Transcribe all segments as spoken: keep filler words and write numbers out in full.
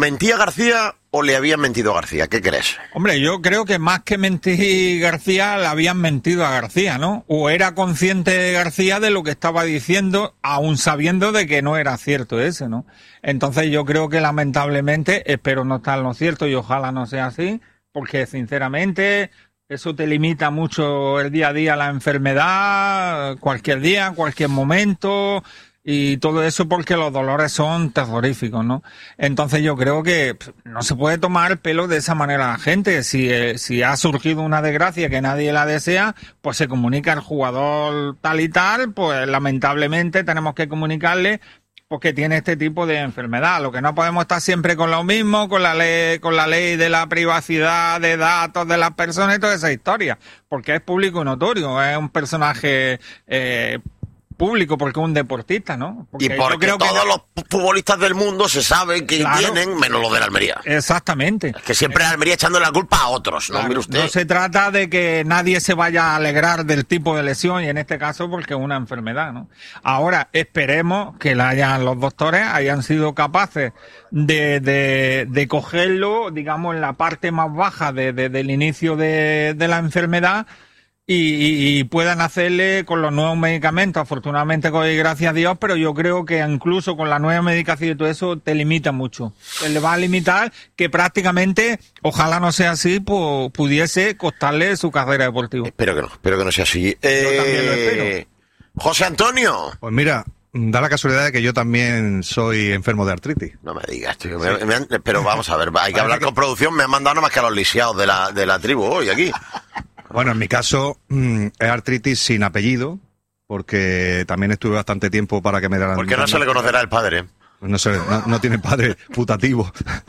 ¿Mentía García o le habían mentido a García? ¿Qué crees? Hombre, yo creo que más que mentir García, le habían mentido a García, ¿no? O era consciente García de lo que estaba diciendo, aún sabiendo de que no era cierto ese, ¿no? Entonces yo creo que lamentablemente, espero no estar en lo cierto y ojalá no sea así, porque sinceramente eso te limita mucho el día a día, la enfermedad, cualquier día, cualquier momento... Y todo eso porque los dolores son terroríficos, ¿no? Entonces yo creo que no se puede tomar el pelo de esa manera a la gente. Si, eh, si ha surgido una desgracia que nadie la desea, pues se comunica al jugador tal y tal, pues lamentablemente tenemos que comunicarle porque tiene este tipo de enfermedad. Lo que no podemos estar siempre con lo mismo, con la ley, con la ley de la privacidad de datos de las personas y toda esa historia, porque es público y notorio, es un personaje eh, público porque es un deportista, ¿no? Porque y porque yo creo todos que... los futbolistas del mundo se saben que claro, tienen, menos los de la Almería. Exactamente. Es que siempre la Almería echando la culpa a otros, ¿no? Claro, Mire usted. No se trata de que nadie se vaya a alegrar del tipo de lesión, y en este caso porque es una enfermedad, ¿no? Ahora, esperemos que la hayan, los doctores hayan sido capaces de, de, de cogerlo, digamos, en la parte más baja de, de, del inicio de, de la enfermedad, Y, y, y puedan hacerle con los nuevos medicamentos, afortunadamente gracias a Dios, pero yo creo que incluso con la nueva medicación y todo eso te limita mucho. Se le va a limitar que prácticamente, ojalá no sea así, pues pudiese costarle su carrera deportiva. Espero que no, espero que no sea así. Eh, yo también lo espero. José Antonio. Pues mira, da la casualidad de que yo también soy enfermo de artritis. No me digas, tío. Me, me han, pero vamos a ver, hay que hablar que... con producción. Me han mandado nada más que a los lisiados de la, de la tribu hoy aquí. Bueno, en mi caso mmm, es artritis sin apellido, porque también estuve bastante tiempo para que me dieran... Porque no se le conocerá el padre. Pues no, se, no, no tiene padre putativo.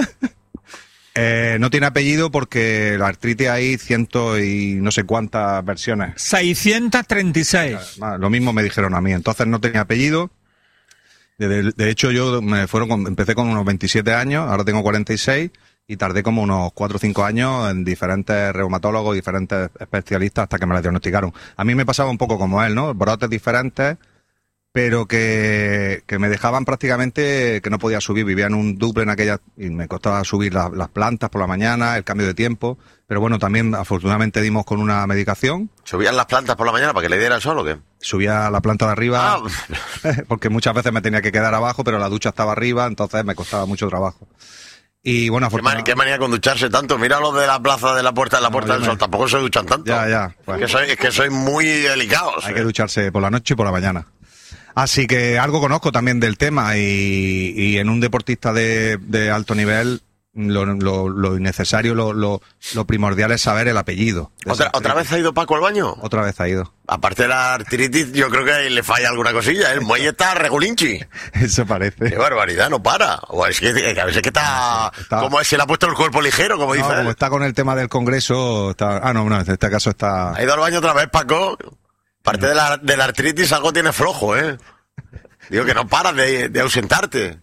eh, no tiene apellido porque la artritis hay ciento y no sé cuántas versiones. seiscientos treinta y seis. Lo mismo me dijeron a mí. Entonces no tenía apellido. De, de hecho, yo me fueron con, empecé con unos veintisiete años, ahora tengo cuarenta y seis... y tardé como unos cuatro o cinco años en diferentes reumatólogos, diferentes especialistas hasta que me la diagnosticaron. A mí me pasaba un poco como él, ¿no? Brotes diferentes, pero que, que me dejaban prácticamente que no podía subir. Vivía en un dúplex en aquella y me costaba subir la, las plantas por la mañana, el cambio de tiempo. Pero bueno, también afortunadamente dimos con una medicación. ¿Subían las plantas por la mañana para que le diera el sol o qué? Subía la planta de arriba, ah. porque muchas veces me tenía que quedar abajo, pero la ducha estaba arriba, entonces me costaba mucho trabajo. Y bueno, ¿Qué, man, ¿Qué manía con ducharse tanto? Mira los de la plaza de la Puerta de la Puerta no, del me... Sol, tampoco se duchan tanto. Ya, ya. Pues. Es, que soy, es que soy muy delicado. Hay eh. que ducharse por la noche y por la mañana. Así que algo conozco también del tema y, y en un deportista de, de alto nivel lo, lo, lo innecesario, lo, lo, lo primordial es saber el apellido. ¿Otra, ¿Otra vez ha ido Paco al baño? Otra vez ha ido. Aparte de la artritis, yo creo que le falla alguna cosilla. El muelle está regulinchi. Eso parece. Qué barbaridad, no para. O es que, que a veces que está, está... como se le ha puesto el cuerpo ligero, como no, dice. Como está con el tema del Congreso, está... ah, no, no, en este caso está... Ha ido al baño otra vez, Paco. Aparte no. de, la, de la artritis, algo tiene flojo, ¿eh? Digo que no paras de, de ausentarte.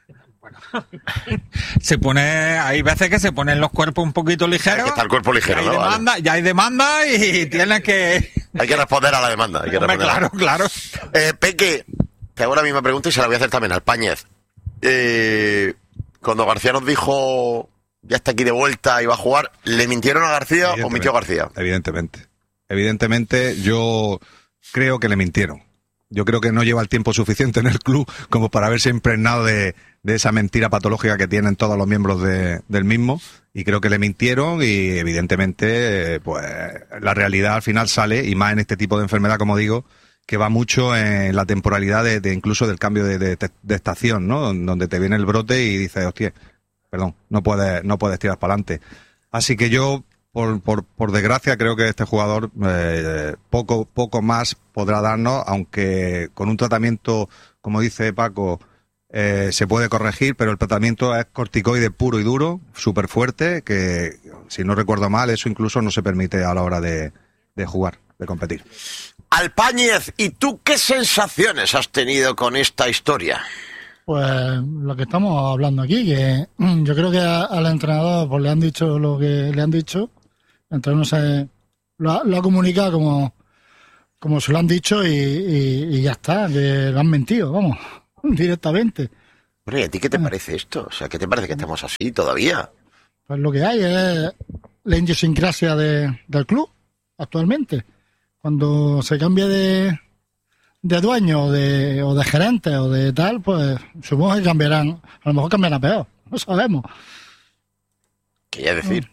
Se pone, hay veces que se ponen los cuerpos un poquito ligeros. Hay que estar el cuerpo ligero, ya hay ¿no? demanda, vale. Ya hay demanda y tienes que... Hay que responder a la demanda. Hay que Hombre, claro, claro. Eh, Peque, te hago la misma pregunta y se la voy a hacer también al Páñez. Eh, cuando García nos dijo, ya está aquí de vuelta y va a jugar, ¿le mintieron a García o mintió García? Evidentemente. Evidentemente, yo creo que le mintieron. Yo creo que no lleva el tiempo suficiente en el club como para haberse impregnado de, de esa mentira patológica que tienen todos los miembros de, del mismo, y creo que le mintieron y evidentemente pues la realidad al final sale, y más en este tipo de enfermedad, como digo, que va mucho en la temporalidad de, de incluso del cambio de, de, de estación, ¿no? Donde te viene el brote y dices, hostia, perdón, no puedes, no puedes tirar para adelante. Así que yo... Por, por, por desgracia, creo que este jugador eh, poco, poco más podrá darnos, aunque con un tratamiento, como dice Paco, eh, se puede corregir, pero el tratamiento es corticoide puro y duro, súper fuerte, que si no recuerdo mal, eso incluso no se permite a la hora de, de jugar, de competir. Alpáñez, ¿y tú qué sensaciones has tenido con esta historia? Pues lo que estamos hablando aquí, que yo creo que a, al entrenador pues le han dicho lo que le han dicho. Entonces no sé, lo ha, lo ha comunicado como, como se lo han dicho y, y, y ya está, que lo han mentido, vamos, directamente. Bueno, ¿y a ti qué te parece esto? O sea, ¿qué te parece que estemos así todavía? Pues lo que hay es la idiosincrasia de, del club actualmente. Cuando se cambia de, de dueño o de, o de gerente o de tal, pues supongo que cambiarán. A lo mejor cambiarán peor, no sabemos. ¿Qué ya decir?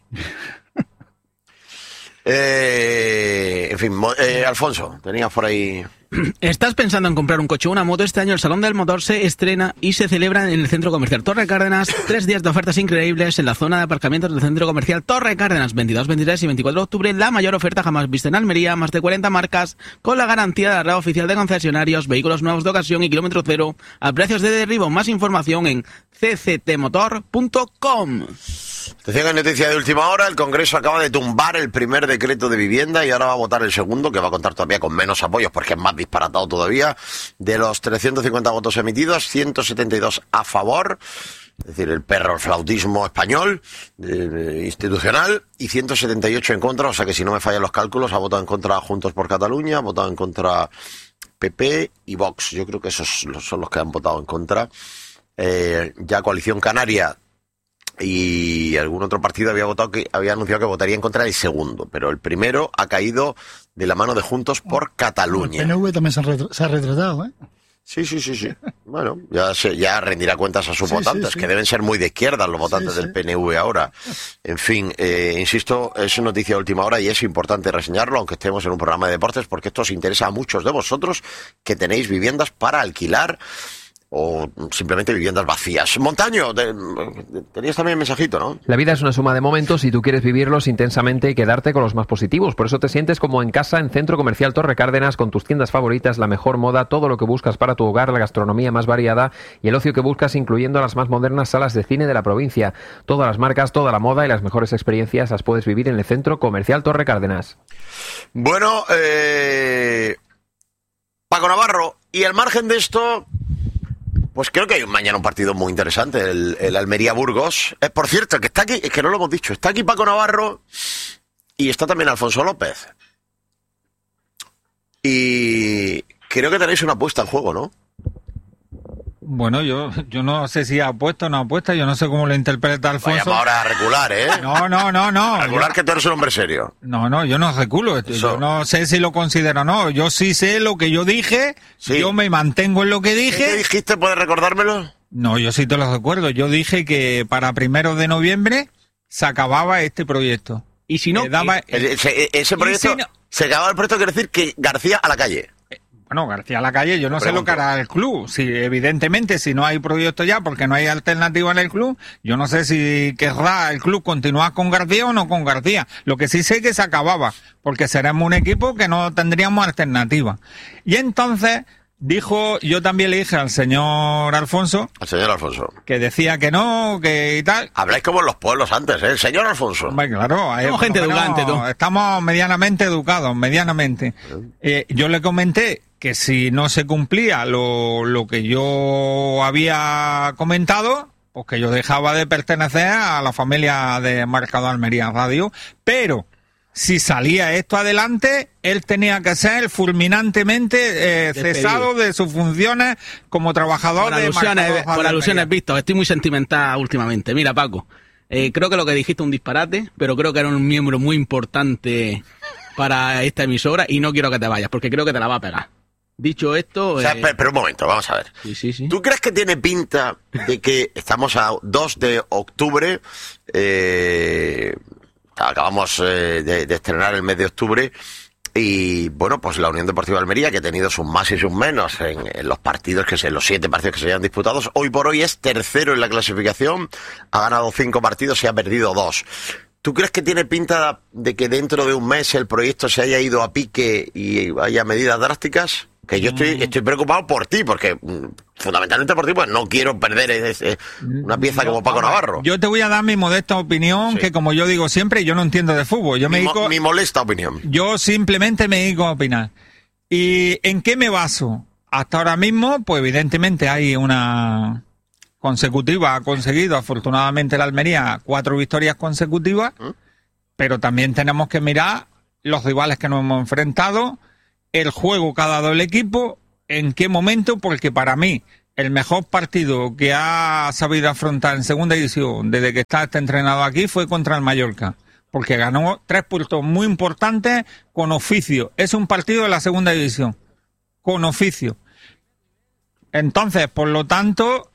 eh, en fin, eh, Alfonso, tenías por ahí... ¿Estás pensando en comprar un coche o una moto? Este año el Salón del Motor se estrena y se celebra en el Centro Comercial Torre Cárdenas. Tres días de ofertas increíbles en la zona de aparcamientos del Centro Comercial Torre Cárdenas. veintidós, veintitrés y veinticuatro de octubre. La mayor oferta jamás vista en Almería. Más de cuarenta marcas con la garantía de la red oficial de concesionarios. Vehículos nuevos de ocasión y kilómetro cero a precios de derribo. Más información en c c t motor punto com. Atención, en noticia de última hora, el Congreso acaba de tumbar el primer decreto de vivienda y ahora va a votar el segundo, que va a contar todavía con menos apoyos porque es más disparatado todavía. De los trescientos cincuenta votos emitidos, ciento setenta y dos a favor, es decir, el perro, el flautismo español, eh, institucional, y ciento setenta y ocho en contra, o sea que si no me fallan los cálculos, ha votado en contra Juntos por Cataluña, ha votado en contra P P y Vox. Yo creo que esos son los que han votado en contra. Eh, ya Coalición Canaria y algún otro partido había votado que había anunciado que votaría en contra del segundo, pero el primero ha caído de la mano de Juntos por Cataluña. El P N V también se ha, retro- se ha retratado, ¿eh? Sí, sí, sí, sí. Bueno, ya se, ya rendirá cuentas a sus Sí, votantes, sí, sí. que deben ser muy de izquierda los votantes Sí, sí. del P N V ahora. En fin, eh, insisto, es noticia de última hora y es importante reseñarlo, aunque estemos en un programa de deportes, porque esto os interesa a muchos de vosotros que tenéis viviendas para alquilar o simplemente viviendas vacías. Montaño, te- tenías también un mensajito, ¿no? La vida es una suma de momentos y tú quieres vivirlos intensamente y quedarte con los más positivos. Por eso te sientes como en casa en Centro Comercial Torre Cárdenas con tus tiendas favoritas, la mejor moda, todo lo que buscas para tu hogar, la gastronomía más variada y el ocio que buscas, incluyendo las más modernas salas de cine de la provincia. Todas las marcas, toda la moda y las mejores experiencias las puedes vivir en el Centro Comercial Torre Cárdenas. Bueno, eh, Paco Navarro, y al margen de esto, pues creo que hay mañana un partido muy interesante, el, el Almería-Burgos. Eh, por cierto, que está aquí, es que no lo hemos dicho, está aquí Paco Navarro y está también Alfonso López. Y creo que tenéis una apuesta en juego, ¿no? Bueno, yo, yo no sé si apuesta o no apuesta, yo no sé cómo lo interpreta Alfonso. Vayamos ahora a recular, ¿eh? No, no, no, no. Recular Yo- que tú eres un hombre serio. No, no, yo no reculo. Eso. Yo no sé si lo considero o no. Yo sí sé lo que yo dije. Sí. Yo me mantengo en lo que ¿Qué dije. dijiste? ¿Puedes recordármelo? No, yo sí te lo recuerdo. Yo dije que para primero de noviembre se acababa este proyecto. Y si no, Que daba- Ese, ese- ese proyecto, si no- se acababa el proyecto, quiere decir que García a la calle. Bueno, García Lacalle, yo no sé lo pregunto. que hará el club. Si evidentemente, si no hay proyecto ya, porque no hay alternativa en el club, yo no sé si querrá el club continuar con García o no con García. Lo que sí sé es que se acababa, porque seremos un equipo que no tendríamos alternativa. Y entonces dijo, yo también le dije al señor Alfonso, Al señor Alfonso. que decía que no, que y tal. Habláis como en los pueblos antes, ¿eh? El señor Alfonso. Hombre, claro, hay- Somos gente por lo menos educante, tú. Estamos medianamente educados, medianamente. Eh, yo le comenté que si no se cumplía lo, lo que yo había comentado, pues que yo dejaba de pertenecer a la familia de Marcador Almería Radio, pero si salía esto adelante, él tenía que ser fulminantemente eh, cesado de sus funciones como trabajador por de alusiones, Marcador por Radio alusiones, Almería. Víctor, estoy muy sentimental últimamente. Mira, Paco, eh, creo que lo que dijiste es un disparate, pero creo que era un miembro muy importante para esta emisora y no quiero que te vayas, porque creo que te la va a pegar. Dicho esto... O sea, eh, pero, pero un momento, vamos a ver. sí, sí, sí. ¿Tú crees que tiene pinta de que estamos a dos de octubre? Eh, acabamos eh, de, de estrenar el mes de octubre. Y bueno, pues la Unión Deportiva de Almería, que ha tenido sus más y sus menos en, en los partidos, que se, en los siete partidos que se hayan disputado, hoy por hoy es tercero en la clasificación, ha ganado cinco partidos y ha perdido dos. ¿Tú crees que tiene pinta de que dentro de un mes el proyecto se haya ido a pique y haya medidas drásticas? Que yo estoy, estoy preocupado por ti, porque mm, fundamentalmente por ti, pues no quiero perder ese- una pieza como Paco Navarro. Yo te voy a dar mi modesta opinión, Sí. que como yo digo siempre, yo no entiendo de fútbol. Yo me mi, mo- dedico, mi molesta opinión. yo simplemente me dedico a opinar. ¿Y en qué me baso? Hasta ahora mismo, pues evidentemente hay una consecutiva, ha conseguido afortunadamente la Almería cuatro victorias consecutivas, ¿Mm? pero también tenemos que mirar los rivales que nos hemos enfrentado, el juego que ha dado el equipo, en qué momento, porque para mí el mejor partido que ha sabido afrontar en segunda división desde que está este entrenador aquí fue contra el Mallorca, porque ganó tres puntos muy importantes con oficio. Es un partido de la segunda división, con oficio. Entonces, por lo tanto,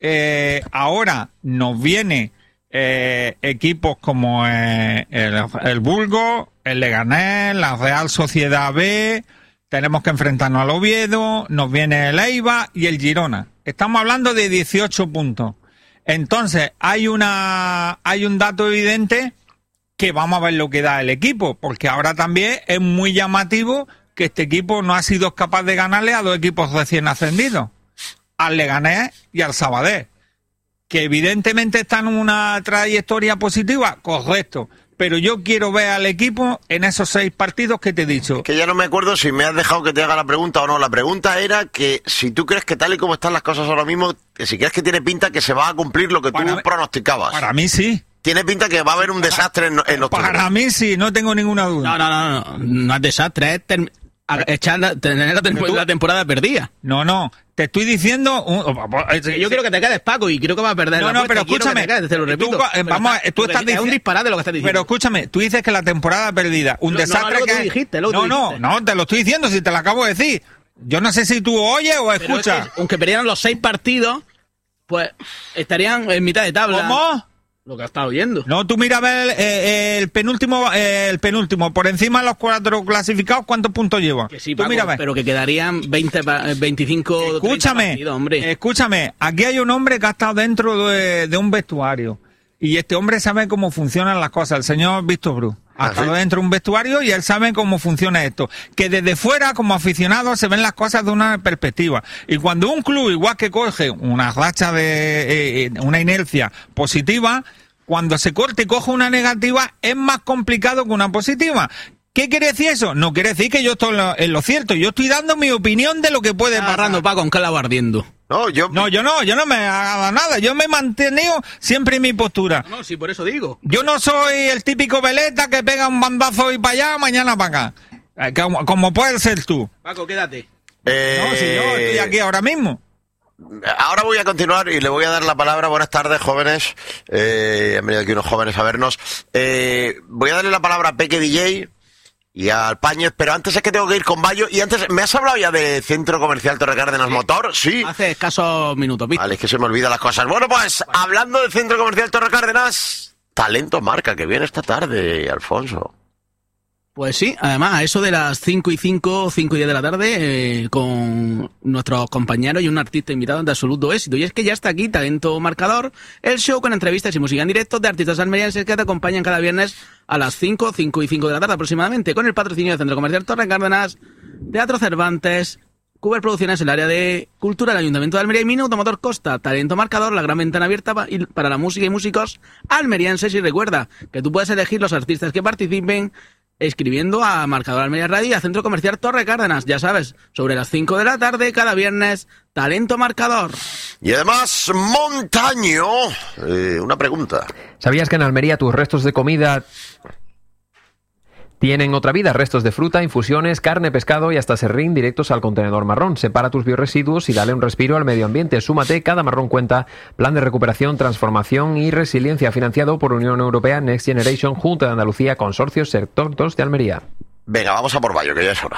eh, ahora nos viene eh, equipos como eh, el, el Burgos, el Leganés, la Real Sociedad B, tenemos que enfrentarnos al Oviedo, nos viene el Eibar y el Girona. Estamos hablando de dieciocho puntos. Entonces, hay una hay un dato evidente que vamos a ver lo que da el equipo, porque ahora también es muy llamativo que este equipo no ha sido capaz de ganarle a dos equipos recién ascendidos, al Leganés y al Sabadell, que evidentemente están en una trayectoria positiva, correcto, pero yo quiero ver al equipo en esos seis partidos que te he dicho. Que ya no me acuerdo si me has dejado que te haga la pregunta o no. La pregunta era que si tú crees que tal y como están las cosas ahora mismo, que si crees que tiene pinta que se va a cumplir lo que Para tú mí, pronosticabas. Para mí sí. Tiene pinta que va a haber un desastre en, en octubre. Para mí sí, no tengo ninguna duda. No, no, no, no, no es desastre, es term- a- echar la, tener la, tem- la temporada perdida. No, no, te estoy diciendo... Un, Yo quiero que te quedes, Paco, y creo que vas a perder No, la no, apuesta, pero quiero escúchame, que te quedes, te lo tú, repito. eh, vamos, Pero tú está- estás es diciendo... un disparate lo que estás diciendo. Pero escúchame, tú dices que la temporada perdida, un No, no, desastre algo que... tú dijiste, luego no, tú no, dijiste. no, te lo estoy diciendo, si te lo acabo de decir. Yo no sé si tú oyes o Pero escuchas. es que, aunque perdieran los seis partidos, pues estarían en mitad de tabla. ¿Cómo? Lo que has estado oyendo. No, tú mira a ver eh, el penúltimo, eh, el penúltimo, por encima de los cuatro clasificados, ¿cuántos puntos lleva? Que sí, tú Paco, mira a ver. pero que quedarían veinte, pa- veinticinco, treinta Escúchame, partidos, hombre. escúchame, aquí hay un hombre que ha estado dentro de, de un vestuario y este hombre sabe cómo funcionan las cosas, el señor Víctor Bru. Ha ¿Ah, estado sí? dentro de un vestuario y él sabe cómo funciona esto. Que desde fuera, como aficionado, se ven las cosas de una perspectiva. Y cuando un club, igual que coge una racha de, eh, una inercia positiva, cuando se corte y coge una negativa, es más complicado que una positiva. ¿Qué quiere decir eso? No quiere decir que yo estoy en lo, en lo cierto. Yo estoy dando mi opinión de lo que puede Está pasar. agarrando Paco un clavo ardiendo. No, yo... No, yo no, yo no me hago nada. Yo me he mantenido siempre en mi postura. No, sí, por eso digo. Yo no soy el típico veleta que pega un bandazo y para allá, mañana para acá. Eh, Como, como puedes ser tú. Paco, quédate. eh, No, si yo estoy aquí ahora mismo. Ahora voy a continuar y le voy a dar la palabra. Buenas tardes, jóvenes. Eh, han venido aquí unos jóvenes a vernos. Eh, voy a darle la palabra a Peque D J y al Pañez, pero antes es que tengo que ir con Bayo. Y antes, ¿me has hablado ya de Centro Comercial Torre Cárdenas Motor? Sí. Hace escasos minutos, ¿viste? Vale, es que se me olvidan las cosas. Bueno, pues, hablando del Centro Comercial Torre Cárdenas, talento marca que viene esta tarde, Alfonso. Pues sí, además a eso de las cinco y cinco, cinco y diez de la tarde, eh, con nuestros compañeros y un artista invitado de absoluto éxito. Y es que ya está aquí Talento Marcador, el show con entrevistas y música en directo de artistas almerienses que te acompañan cada viernes a las cinco, cinco y cinco de la tarde aproximadamente, con el patrocinio del Centro Comercial Torre Cárdenas, Teatro Cervantes, Cuber Producciones, el área de cultura del Ayuntamiento de Almería y Mini Automotor Costa. Talento Marcador, la gran ventana abierta pa- y- para la música y músicos almerienses. Y recuerda que tú puedes elegir los artistas que participen escribiendo a Marcador Almería Radio y a Centro Comercial Torre Cárdenas. Ya sabes, sobre las cinco de la tarde, cada viernes, Talento Marcador. Y además, Montaño, eh, una pregunta. ¿Sabías que en Almería tus restos de comida tienen otra vida? Restos de fruta, infusiones, carne, pescado y hasta serrín directos al contenedor marrón. Separa tus biorresiduos y dale un respiro al medio ambiente. Súmate, cada marrón cuenta. Plan de recuperación, transformación y resiliencia financiado por Unión Europea, Next Generation, Junta de Andalucía, Consorcio Sector dos de Almería. Venga, vamos a por Bayo, que ya es hora.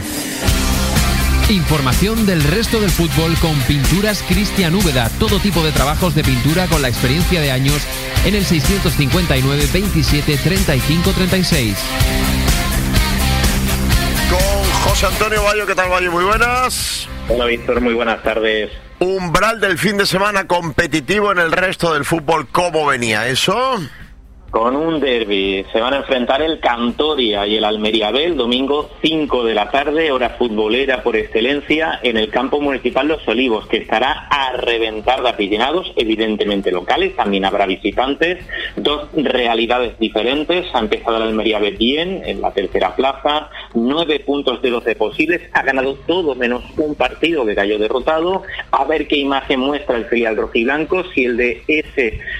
Información del resto del fútbol con Pinturas Cristian Úbeda. Todo tipo de trabajos de pintura con la experiencia de años en el seiscientos cincuenta y nueve veintisiete treinta y cinco treinta y seis. Con José Antonio Bayo, ¿qué tal, Bayo? Muy buenas. Hola, Víctor, muy buenas tardes. Umbral del fin de semana competitivo en el resto del fútbol. ¿Cómo venía eso? Con un derbi se van a enfrentar el Cantoria y el Almería B el domingo cinco de la tarde, hora futbolera por excelencia, en el campo municipal Los Olivos, que estará a reventar de aficionados, evidentemente locales, también habrá visitantes, dos realidades diferentes. Ha empezado el Almería B bien, en la tercera plaza, nueve puntos de doce posibles, ha ganado todo menos un partido que cayó derrotado. A ver qué imagen muestra el filial rojiblanco, si el de ese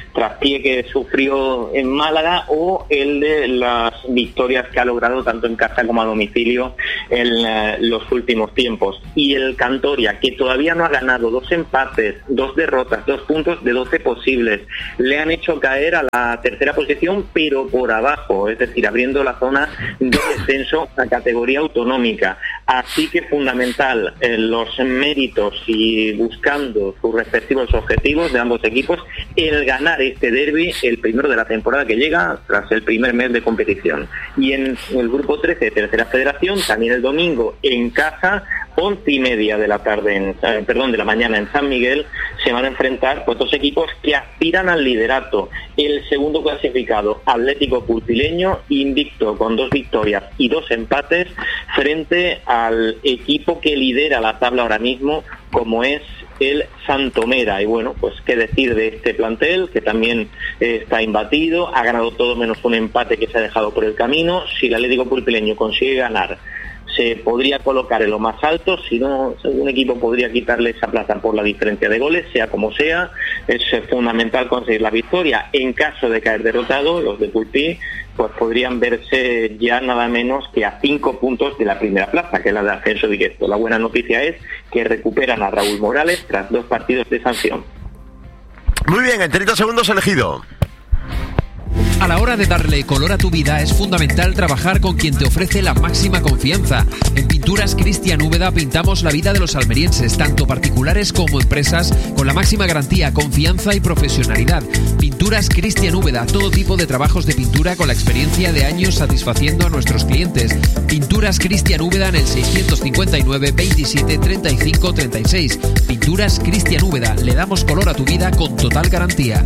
traspié que sufrió en Málaga o el de las victorias que ha logrado tanto en casa como a domicilio en uh, los últimos tiempos. Y el Cantoria, que todavía no ha ganado, dos empates, dos derrotas, dos puntos de doce posibles, le han hecho caer a la tercera posición, pero por abajo, es decir, abriendo la zona de descenso a categoría autonómica. Así que fundamental eh, los méritos y buscando sus respectivos objetivos de ambos equipos, el ganar este derbi, el primero de la temporada que llega tras el primer mes de competición. Y en el grupo trece, tercera federación, también el domingo en casa, once y media de la tarde, en, eh, perdón, de la mañana en San Miguel, se van a enfrentar pues, dos equipos que aspiran al liderato. El segundo clasificado, Atlético Pulpileño, invicto con dos victorias y dos empates, frente al equipo que lidera la tabla ahora mismo, como es el Santomera. Y bueno, pues qué decir de este plantel, que también eh, está imbatido, ha ganado todo menos un empate que se ha dejado por el camino. Si el Atlético Pulpileño consigue ganar, se podría colocar en lo más alto, si no, algún equipo podría quitarle esa plaza por la diferencia de goles, sea como sea. Es fundamental conseguir la victoria. En caso de caer derrotado, los de Pulpí pues podrían verse ya nada menos que a cinco puntos de la primera plaza, que es la de ascenso directo. La buena noticia es que recuperan a Raúl Morales tras dos partidos de sanción. Muy bien, en treinta segundos elegido. A la hora de darle color a tu vida es fundamental trabajar con quien te ofrece la máxima confianza. En Pinturas Cristian Úbeda pintamos la vida de los almerienses, tanto particulares como empresas, con la máxima garantía, confianza y profesionalidad. Pinturas Cristian Úbeda, todo tipo de trabajos de pintura con la experiencia de años satisfaciendo a nuestros clientes. Pinturas Cristian Úbeda en el seiscientos cincuenta y nueve veintisiete treinta y cinco treinta y seis. Pinturas Cristian Úbeda, le damos color a tu vida con total garantía.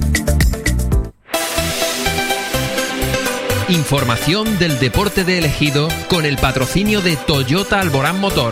Información del deporte de Ejido con el patrocinio de Toyota Alborán Motor.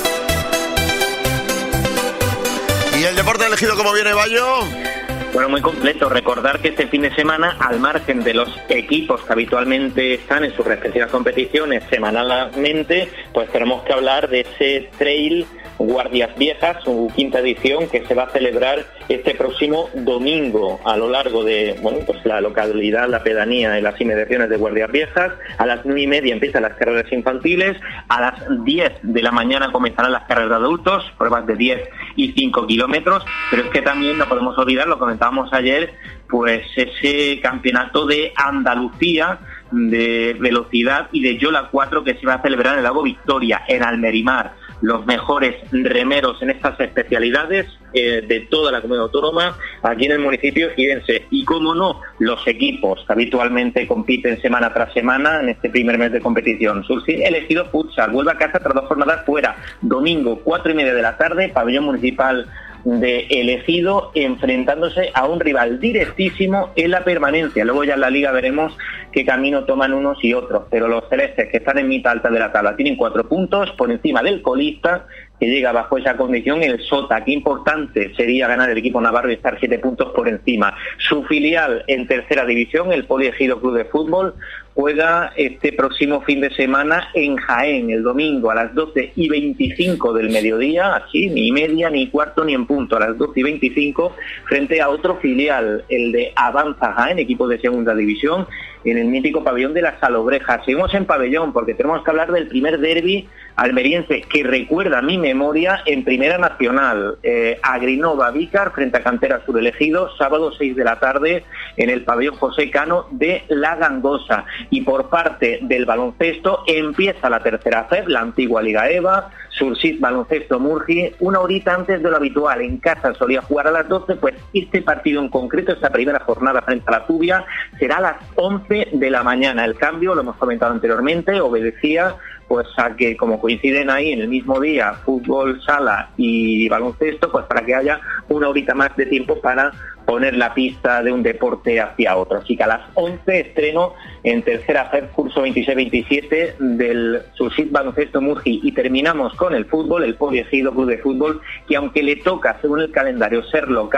¿Y el deporte de Ejido cómo viene, Bayo? Bueno, muy completo. Recordar que este fin de semana, al margen de los equipos que habitualmente están en sus respectivas competiciones semanalmente, pues tenemos que hablar de ese trail Guardias Viejas, su quinta edición, que se va a celebrar este próximo domingo a lo largo de bueno pues la localidad, la pedanía y las inmediaciones de Guardias Viejas. A las nueve y media empiezan las carreras infantiles, a las diez de la mañana comenzarán las carreras de adultos, pruebas de diez y cinco kilómetros, pero es que también no podemos olvidar, lo comentábamos ayer, pues ese campeonato de Andalucía de velocidad y de Yola cuatro que se va a celebrar en el Lago Victoria, en Almerimar. Los mejores remeros en estas especialidades eh, de toda la comunidad autónoma aquí en el municipio ejidense. Y como no, los equipos que habitualmente compiten semana tras semana en este primer mes de competición. Sursi elegido futsal, vuelve a casa tras dos jornadas fuera. Domingo, cuatro y media de la tarde, pabellón municipal de Elegido, enfrentándose a un rival directísimo en la permanencia. Luego ya en la liga veremos qué camino toman unos y otros, pero los celestes, que están en mitad alta de la tabla, tienen cuatro puntos por encima del colista, que llega bajo esa condición, el Sota. Qué importante sería ganar el equipo navarro y estar siete puntos por encima. Su filial en tercera división, el Poliegido Club de Fútbol, juega este próximo fin de semana en Jaén, el domingo a las doce y veinticinco del mediodía, así, ni media, ni cuarto, ni en punto, a las doce y veinticinco, frente a otro filial, el de Avanza Jaén, equipo de segunda división, en el mítico pabellón de la Salobreja. Seguimos en pabellón porque tenemos que hablar del primer derbi almeriense, que recuerda a mi memoria en Primera Nacional. Eh, Agrinova Vícar frente a Cantera Sur Elegido, sábado seis de la tarde en el pabellón José Cano de La Gangosa. Y por parte del baloncesto empieza la tercera F E B, la antigua Liga EVA, Sursit Baloncesto Murgi, una horita antes de lo habitual. En casa solía jugar a las doce, pues este partido en concreto, esta primera jornada frente a la Zubia, será a las once de la mañana. El cambio, lo hemos comentado anteriormente, obedecía pues a que, como coinciden ahí en el mismo día fútbol, sala y baloncesto, pues para que haya una horita más de tiempo para poner la pista de un deporte hacia otro. Así que a las once estreno en tercera F E B, curso veintiséis veintisiete del Sursit Baloncesto Murgi, y terminamos con el fútbol, el Poliegido Club de Fútbol, que aunque le toca, según el calendario, ser local,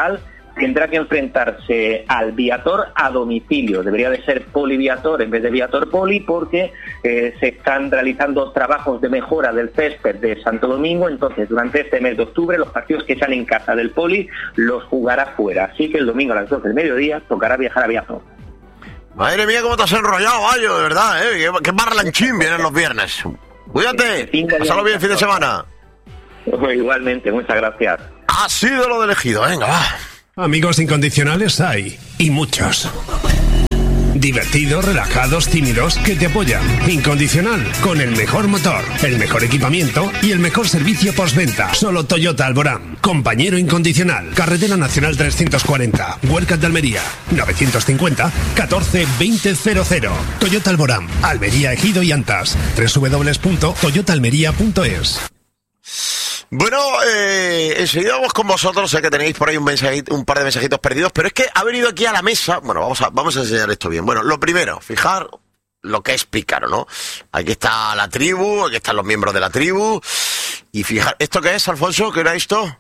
tendrá que enfrentarse al Viator a domicilio. Debería de ser Poli Viator en vez de Viator Poli, porque eh, se están realizando trabajos de mejora del césped de Santo Domingo. Entonces, durante este mes de octubre, los partidos que sean en casa del Poli los jugará fuera. Así que el domingo a las doce del mediodía tocará viajar a Viator. Madre mía, cómo te has enrollado, Bayo, de verdad, ¿eh? Qué, qué marlanchín vienen los viernes. Cuídate, pásalo bien el fin de semana. Igualmente, muchas gracias. Ha sido lo de elegido, venga, va. Amigos incondicionales hay, y muchos. Divertidos, relajados, tímidos, que te apoyan. Incondicional, con el mejor motor, el mejor equipamiento y el mejor servicio postventa. Solo Toyota Alborán. Compañero incondicional. Carretera Nacional trescientos cuarenta. Huercas de Almería. novecientos cincuenta, catorce, veinte, cero cero. Toyota Alborán. Almería, Ejido y Antas. doble u doble u doble u punto toyota almería punto es. Bueno, eh, enseguida vamos con vosotros, sé que tenéis por ahí un mensajito, un par de mensajitos perdidos, pero es que ha venido aquí a la mesa, bueno, vamos a, vamos a enseñar esto bien. Bueno, lo primero, fijar lo que es pícaro, ¿no? Aquí está la tribu, aquí están los miembros de la tribu, y fijar, ¿esto qué es, Alfonso? ¿Qué era esto?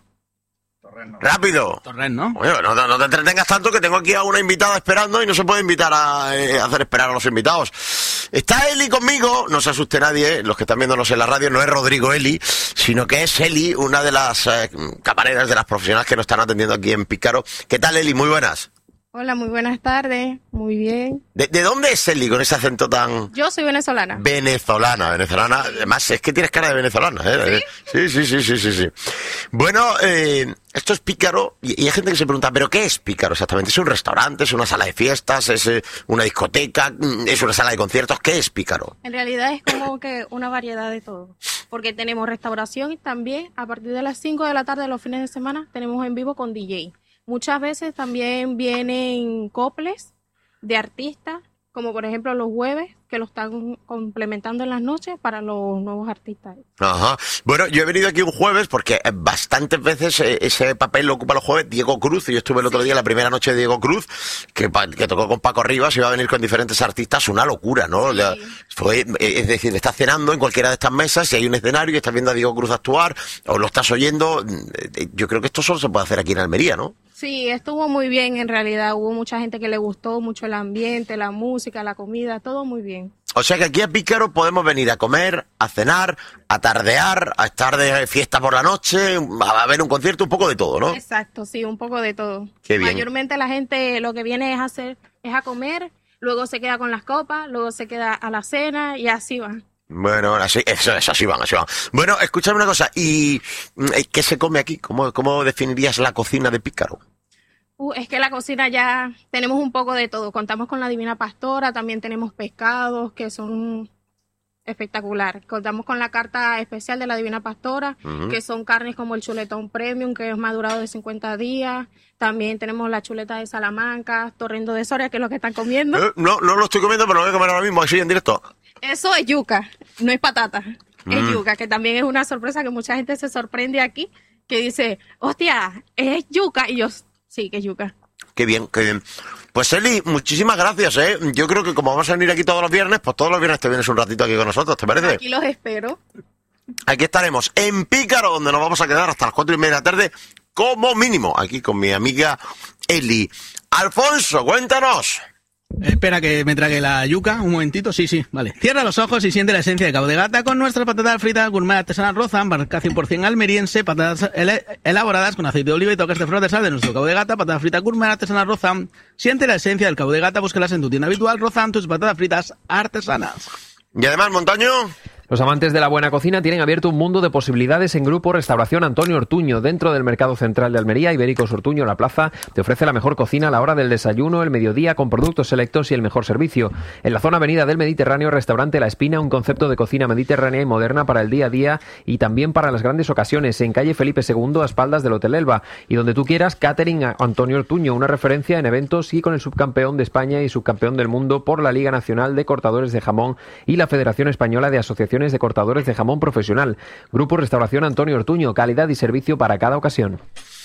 Rápido. Torrent, ¿no? Bueno, no, no te entretengas tanto, que tengo aquí a una invitada esperando y no se puede invitar a eh, hacer esperar a los invitados. Está Eli conmigo, no se asuste nadie, los que están viéndonos en la radio, no es Rodrigo Eli, sino que es Eli, una de las eh, camareras, de las profesionales que nos están atendiendo aquí en Pícaro. ¿Qué tal, Eli? Muy buenas. Hola, muy buenas tardes, muy bien. ¿De, de dónde es Eli con ese acento tan...? Yo soy venezolana. Venezolana, venezolana. Además, es que tienes cara de venezolana, ¿eh? Sí, sí, sí, sí, sí, sí. Bueno, eh, esto es Pícaro, y, y hay gente que se pregunta, ¿pero qué es Pícaro exactamente? ¿Es un restaurante, es una sala de fiestas, es eh, una discoteca, es una sala de conciertos? ¿Qué es Pícaro? En realidad es como que una variedad de todo, porque tenemos restauración y también a partir de las cinco de la tarde de los fines de semana tenemos en vivo con D J. Muchas veces también vienen coples de artistas, como por ejemplo los jueves, que lo están complementando en las noches para los nuevos artistas. Ajá. Bueno, yo he venido aquí un jueves porque bastantes veces ese papel lo ocupa los jueves Diego Cruz, y yo estuve el otro día, la primera noche de Diego Cruz, que, que tocó con Paco Rivas, y iba a venir con diferentes artistas, una locura, ¿no? Sí. Fue, es decir, estás cenando en cualquiera de estas mesas y hay un escenario y estás viendo a Diego Cruz actuar, o lo estás oyendo. Yo creo que esto solo se puede hacer aquí en Almería, ¿no? Sí, estuvo muy bien en realidad, hubo mucha gente que le gustó mucho el ambiente, la música, la comida, todo muy bien. O sea que aquí a Pícaro podemos venir a comer, a cenar, a tardear, a estar de fiesta por la noche, a ver un concierto, un poco de todo, ¿no? Exacto, sí, un poco de todo. Qué bien. Mayormente la gente lo que viene es a hacer, es a comer, luego se queda con las copas, luego se queda a la cena y así van. Bueno, así, eso, eso, así van, así van. Bueno, escúchame una cosa, ¿y qué se come aquí? ¿Cómo, cómo definirías la cocina de Pícaro? Uh, es que la cocina ya tenemos un poco de todo. Contamos con la Divina Pastora, también tenemos pescados que son espectacular. Contamos con la carta especial de la Divina Pastora, uh-huh. que son carnes como el chuletón premium, que es madurado de cincuenta días. También tenemos la chuleta de Salamanca, torrendo de Soria, que es lo que están comiendo. Eh, no, no lo estoy comiendo, pero lo voy a comer ahora mismo, así en directo. Eso es yuca, no es patata. Mm. Es yuca, que también es una sorpresa que mucha gente se sorprende aquí, que dice, hostia, es yuca, y yo... Sí, que es yuca. Qué bien, qué bien. Pues Eli, muchísimas gracias, ¿eh? Yo creo que como vamos a venir aquí todos los viernes, pues todos los viernes te vienes un ratito aquí con nosotros, ¿te parece? Aquí los espero. Aquí estaremos en Pícaro, donde nos vamos a quedar hasta las cuatro y media de la tarde, como mínimo, aquí con mi amiga Eli. Alfonso, cuéntanos. Espera que me trague la yuca, un momentito, sí, sí, vale. Cierra los ojos y siente la esencia de Cabo de Gata con nuestras patatas fritas gourmet artesanal Rozan, marca cien por ciento almeriense, patatas ele- elaboradas con aceite de oliva y toques de flor de sal de nuestro Cabo de Gata, patatas fritas gourmet artesanal Rozan. Siente la esencia del Cabo de Gata, búscalas en tu tienda habitual, Rozan, tus patatas fritas artesanas. Y además, Montaño... Los amantes de la buena cocina tienen abierto un mundo de posibilidades en Grupo Restauración Antonio Ortuño. Dentro del Mercado Central de Almería, Ibéricos Ortuño, La Plaza, te ofrece la mejor cocina a la hora del desayuno, el mediodía, con productos selectos y el mejor servicio. En la zona avenida del Mediterráneo, Restaurante La Espina, un concepto de cocina mediterránea y moderna para el día a día y también para las grandes ocasiones. En calle Felipe segundo, a espaldas del Hotel Elba. Y donde tú quieras, Catering Antonio Ortuño, una referencia en eventos y con el subcampeón de España y subcampeón del mundo por la Liga Nacional de Cortadores de Jamón y la Federación Española de Asociaciones de Cortadores de Jamón Profesional. Grupo Restauración Antonio Ortuño, calidad y servicio para cada ocasión.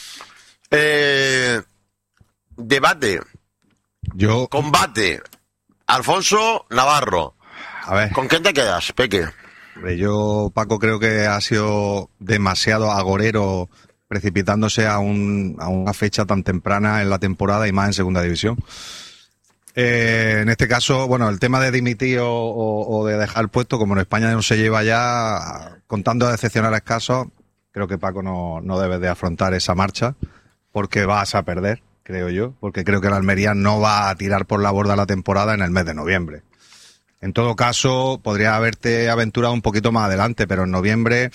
Eh, debate. Yo. Combate. Alfonso Navarro. A ver. ¿Con quién te quedas, Peque? Yo, Paco, creo que ha sido demasiado agorero precipitándose a, un, a una fecha tan temprana en la temporada y más en segunda división. Eh, en este caso, bueno, el tema de dimitir o, o, o de dejar el puesto, como en España no se lleva ya, contando excepcionales casos, creo que Paco no, no debe de afrontar esa marcha, porque vas a perder, creo yo, porque creo que la Almería no va a tirar por la borda la temporada en el mes de noviembre. En todo caso, podría haberte aventurado un poquito más adelante, pero en noviembre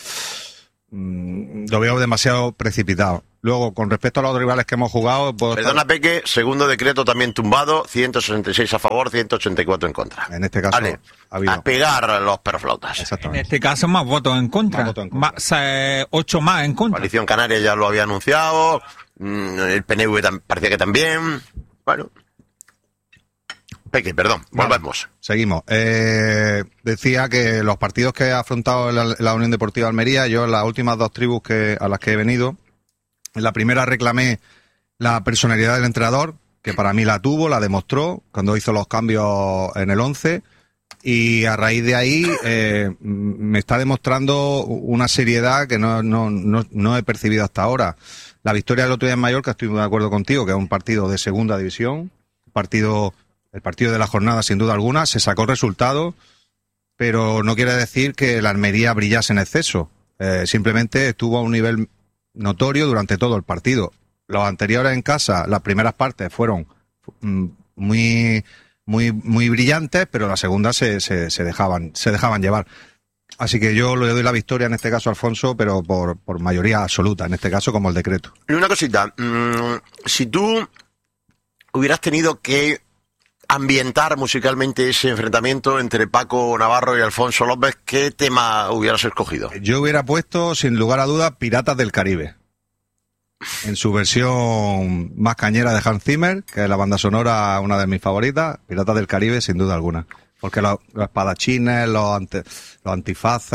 mmm, lo veo demasiado precipitado. Luego, con respecto a los rivales que hemos jugado... Perdona, estar... Peque, segundo decreto también tumbado, ciento sesenta y seis a favor, ciento ochenta y cuatro en contra. En este caso... Vale, ha habido... a pegar a los perroflautas. En este caso, más votos en contra. Más votos en contra. Más, eh, ocho más en contra. Coalición Canaria ya lo había anunciado, el P N V tam- parecía que también. Bueno... Peque, perdón, volvemos. Vale, seguimos. Eh, decía que los partidos que ha afrontado la, la Unión Deportiva Almería, yo en las últimas dos tribus que a las que he venido, en la primera reclamé la personalidad del entrenador, que para mí la tuvo, la demostró cuando hizo los cambios en el once, y a raíz de ahí eh, me está demostrando una seriedad que no, no, no, no he percibido hasta ahora. La victoria del otro día en Mallorca, estoy de acuerdo contigo, que es un partido de segunda división, un partido... El partido de la jornada, sin duda alguna, se sacó el resultado, pero no quiere decir que la Almería brillase en exceso. Eh, simplemente estuvo a un nivel notorio durante todo el partido. Los anteriores en casa, las primeras partes fueron mm, muy, muy, muy brillantes, pero las segundas se, se, se dejaban, se dejaban llevar. Así que yo le doy la victoria en este caso a Alfonso, pero por, por mayoría absoluta, en este caso como el decreto. Y una cosita, mmm, si tú hubieras tenido que ambientar musicalmente ese enfrentamiento entre Paco Navarro y Alfonso López, ¿qué tema hubieras escogido? Yo hubiera puesto, sin lugar a dudas, Piratas del Caribe. En su versión más cañera de Hans Zimmer, que es la banda sonora, una de mis favoritas, Piratas del Caribe, sin duda alguna. Porque los, los espadachines, los, ante, los antifaces,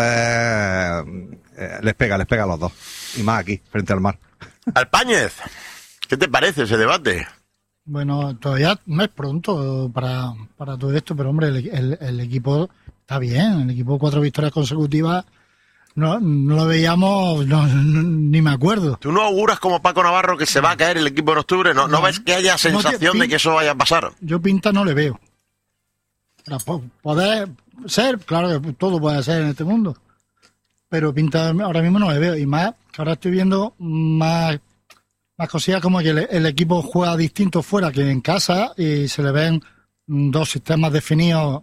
eh, les pega, les pega a los dos. Y más aquí, frente al mar. Alpáñez, ¿qué te parece ese debate? Bueno, todavía no es pronto para, para todo esto, pero hombre, el, el, el equipo está bien, el equipo cuatro victorias consecutivas, no, no lo veíamos, no, no, ni me acuerdo. ¿Tú no auguras como Paco Navarro que se va a caer el equipo en octubre? ¿No, no, no ves que haya sensación no, de que eso vaya a pasar? Yo pinta no le veo. Poder ser, claro que todo puede ser en este mundo, pero pinta ahora mismo no le veo, y más, que ahora estoy viendo más... Más cosillas como que el, el equipo juega distinto fuera que en casa y se le ven dos sistemas definidos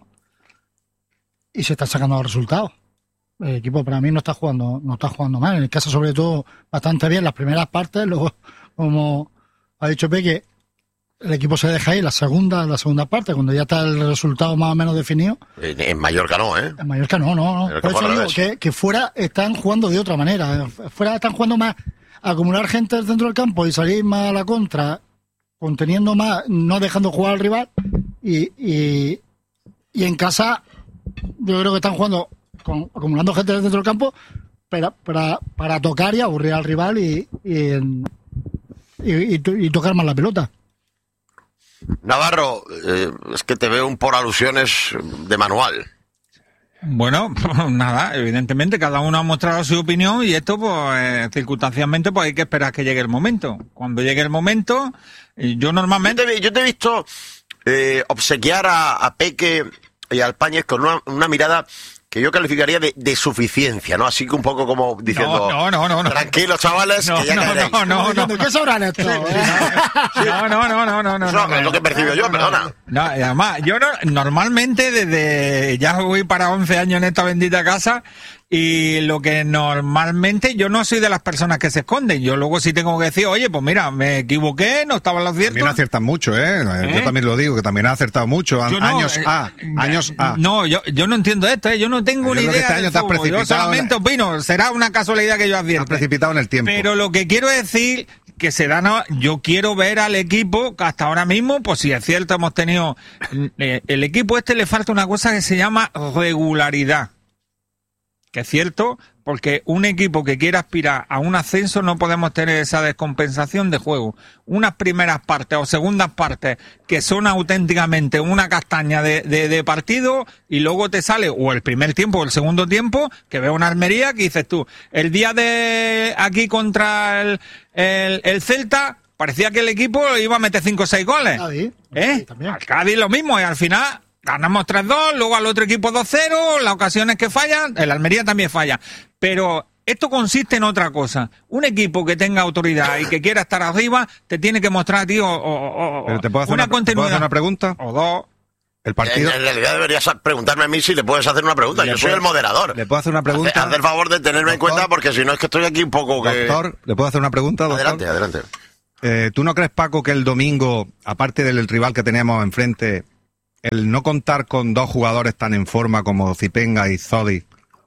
y se están sacando los resultados. El equipo para mí no está jugando no está jugando mal. En el caso sobre todo bastante bien las primeras partes, luego como ha dicho Peque, el equipo se deja ir la segunda la segunda parte cuando ya está el resultado más o menos definido. En, en Mallorca no, ¿eh? En Mallorca no, no. no. Por eso digo que, que fuera están jugando de otra manera. Fuera están jugando más acumular gente del centro del campo y salir más a la contra, conteniendo más, no dejando jugar al rival, y, y, y en casa yo creo que están jugando con, acumulando gente del centro del campo para, para, para tocar y aburrir al rival y, y, y, y, y tocar más la pelota. Navarro, eh, es que te veo un por alusiones de manual. Bueno, pues nada, evidentemente cada uno ha mostrado su opinión y esto, pues, eh, circunstancialmente, pues hay que esperar que llegue el momento. Cuando llegue el momento, yo normalmente... Yo te, yo te he visto eh, obsequiar a, a Peque y a Alpáñez con una, una mirada que yo calificaría de, de suficiencia, ¿no? Así que un poco como diciendo... No, no, no, no. Tranquilos, chavales, no, que ya no, caeréis. No, no, no. ¿De qué sabrán esto? No, no, no, no, no, no. Eso no, es lo que percibo yo, no, perdona. No, y además, yo no, normalmente desde... Ya voy para once años en esta bendita casa y lo que normalmente... Yo no soy de las personas que se esconden. Yo luego sí tengo que decir, oye, pues mira, me equivoqué, no estaba en lo cierto. También aciertan mucho, ¿eh? ¿eh? Yo también lo digo, que también ha acertado mucho. No, años eh, A, años A. No, yo, yo no entiendo esto, ¿eh? Yo no tengo yo una idea este año te has precipitado. Yo solamente opino, será una casualidad que yo advierta. Has precipitado en el tiempo. Pero lo que quiero decir que se dan a, yo quiero ver al equipo que hasta ahora mismo, pues si es cierto, hemos tenido eh, el equipo este le falta una cosa que se llama regularidad. que es cierto, porque un equipo que quiera aspirar a un ascenso no podemos tener esa descompensación de juego. Unas primeras partes o segundas partes que son auténticamente una castaña de, de, de partido y luego te sale o el primer tiempo o el segundo tiempo que veo una Almería que dices tú, el día de aquí contra el, el, el Celta parecía que el equipo iba a meter cinco o seis goles. Cádiz, ¿Eh? también. Al Cádiz lo mismo y al final... Ganamos tres dos, luego al otro equipo dos cero, las ocasiones que fallan, el Almería también falla. Pero esto consiste en otra cosa. Un equipo que tenga autoridad y que quiera estar arriba, te tiene que mostrar, tío, o, o, Pero te puedo hacer una, una, continuidad. ¿te puedo hacer una pregunta? O dos. El partido... En, en realidad deberías preguntarme a mí si le puedes hacer una pregunta. Yo soy puedo, el moderador. ¿Le puedo hacer una pregunta? Haz, haz el favor de tenerme doctor, en cuenta porque si no es que estoy aquí un poco... Que... Doctor, ¿le puedo hacer una pregunta, doctor? Adelante, adelante. Eh, ¿Tú no crees, Paco, que el domingo, aparte del rival que teníamos enfrente... El no contar con dos jugadores tan en forma como Zipenga y Zodi,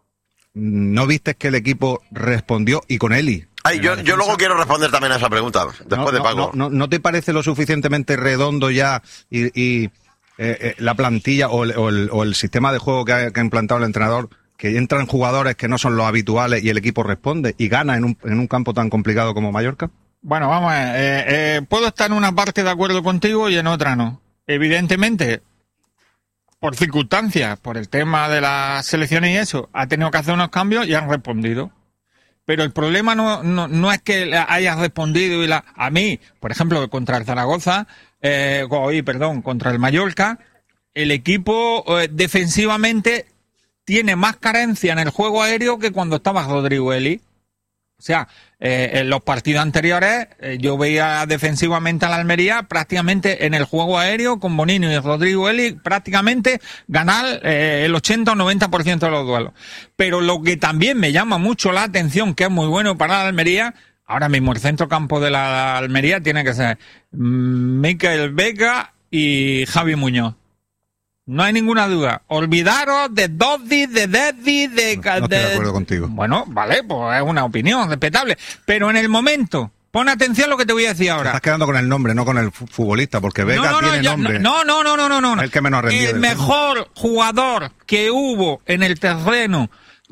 ¿no viste que el equipo respondió y con Eli? Ay, yo, yo luego quiero responder también a esa pregunta, después no, de no, Paco. No, no, ¿No te parece lo suficientemente redondo ya y, y eh, eh, la plantilla o el, o, el, o el sistema de juego que ha, que ha implantado el entrenador, que entran jugadores que no son los habituales y el equipo responde y gana en un, en un campo tan complicado como Mallorca? Bueno, vamos a ver. Eh, eh, puedo estar en una parte de acuerdo contigo y en otra no. Evidentemente... por circunstancias, por el tema de las selecciones y eso, ha tenido que hacer unos cambios y han respondido. Pero el problema no, no, no es que hayas respondido y la... A mí, por ejemplo, contra el Zaragoza, eh, hoy, perdón, contra el Mallorca, el equipo eh, defensivamente tiene más carencia en el juego aéreo que cuando estaba Rodrigo Eli. O sea, eh, en los partidos anteriores eh, yo veía defensivamente a la Almería prácticamente en el juego aéreo con Bonino y Rodrigo Eli prácticamente ganar eh, el ochenta o noventa por ciento de los duelos. Pero lo que también me llama mucho la atención, que es muy bueno para la Almería, ahora mismo el centrocampo de la Almería tiene que ser Mikel Vega y Javi Muñoz. No hay ninguna duda. Olvidaros de Dodi, de Dedi, de... No, no estoy de acuerdo contigo. Bueno, vale, pues es una opinión respetable. Pero en el momento, pon atención a lo que te voy a decir ahora. Te estás quedando con el nombre, no con el futbolista, porque Vega no, no, no, tiene ya, nombre. No, no, no, no, no, no. El que menos ha rendido. El mejor jugador que hubo en el terreno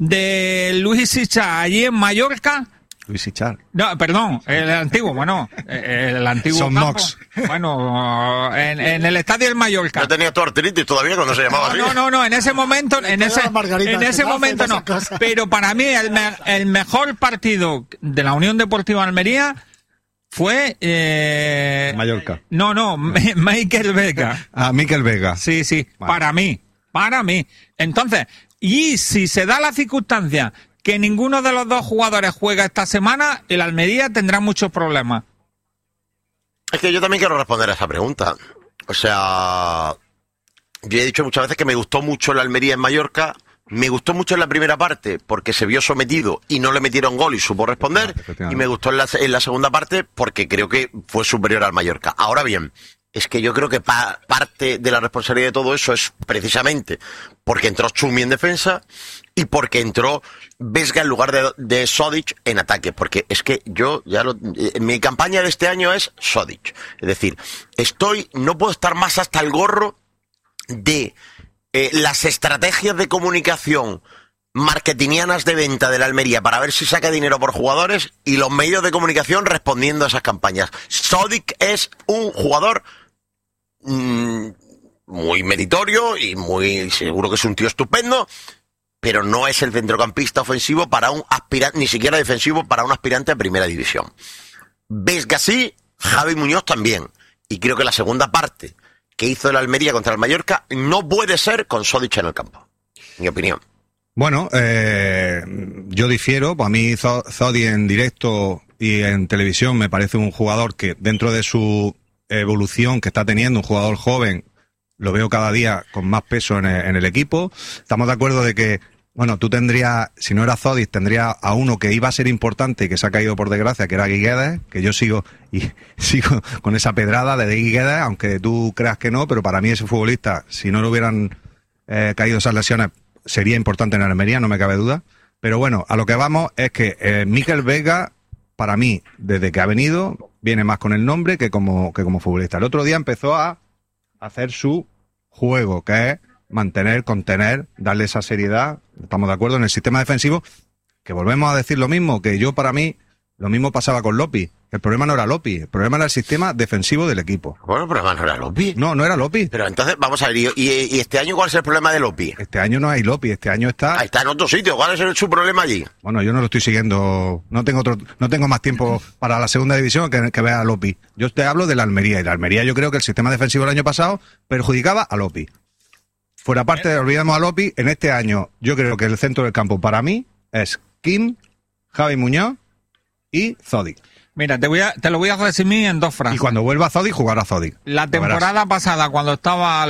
de Luis Sichá allí en Mallorca... Luis Sichar. No, perdón, el antiguo, bueno, el antiguo Son campo, Mox. Bueno, en, en el estadio del Mallorca. No tenía tu artritis todavía cuando se llamaba no, así. No, no, no, en ese momento, en ese, en ese momento no. Pero para mí el, me, el mejor partido de la Unión Deportiva Almería fue... Eh, Mallorca. No, no, Mikel Vega. Ah, Mikel Vega. Sí, sí, vale. para mí, para mí. Entonces, y si se da la circunstancia que ninguno de los dos jugadores juega esta semana, el Almería tendrá muchos problemas. Es que yo también quiero responder a esa pregunta. O sea, yo he dicho muchas veces que me gustó mucho el Almería en Mallorca. Me gustó mucho en la primera parte porque se vio sometido y no le metieron gol y supo responder. Y me gustó en la, en la segunda parte porque creo que fue superior al Mallorca. Ahora bien, es que yo creo que pa parte de la responsabilidad de todo eso es precisamente porque entró Chumi en defensa y porque entró Vesga en lugar de, de Sodic en ataque. Porque es que yo ya lo, eh, mi campaña de este año es Sodic. Es decir, estoy, no puedo estar más hasta el gorro de eh, las estrategias de comunicación marketingianas de venta de la Almería para ver si saca dinero por jugadores y los medios de comunicación respondiendo a esas campañas. Sodic es un jugador mmm, muy meritorio y muy seguro que es un tío estupendo, pero no es el centrocampista ofensivo para un aspirante, ni siquiera defensivo para un aspirante a primera división. Vesga sí, Javi Muñoz también. Y creo que la segunda parte que hizo el Almería contra el Mallorca no puede ser con Sodic en el campo, mi opinión. Bueno, eh, yo difiero. Para mí Zodi en directo y en televisión me parece un jugador que dentro de su evolución que está teniendo, un jugador joven, lo veo cada día con más peso en el, en el equipo. Estamos de acuerdo de que, bueno, tú tendrías, si no era Zodi, tendrías a uno que iba a ser importante y que se ha caído por desgracia, que era Guiguedes, que yo sigo y sigo con esa pedrada de Guiguedes, aunque tú creas que no, pero para mí ese futbolista, si no le hubieran eh, caído esas lesiones, sería importante en Almería, no me cabe duda. Pero bueno, a lo que vamos es que eh, Mikel Vega, para mí, desde que ha venido, viene más con el nombre que como, que como futbolista. El otro día empezó a hacer su juego, que es mantener, contener, darle esa seriedad, estamos de acuerdo, en el sistema defensivo, que volvemos a decir lo mismo, que yo para mí, lo mismo pasaba con Lopi. El problema no era Lopi, el problema era el sistema defensivo del equipo. Bueno, el problema no era Lopi. No, no era Lopi. Pero entonces, vamos a ver, ¿y, y este año cuál es el problema de Lopi? Este año no hay Lopi, este año está... Ah, está en otro sitio, ¿cuál es su problema allí? Bueno, yo no lo estoy siguiendo, no tengo otro, no tengo más tiempo para la segunda división que, que vea a Lopi. Yo te hablo de la Almería, y la Almería yo creo que el sistema defensivo del año pasado perjudicaba a Lopi. Fuera parte de olvidamos a Lopi, en este año yo creo que el centro del campo para mí es Kim, Javi Muñoz y Zodi. Mira, te voy a, te lo voy a resumir en dos frases. Y cuando vuelva Zodi, jugará Zodi. La temporada pasada, cuando estaba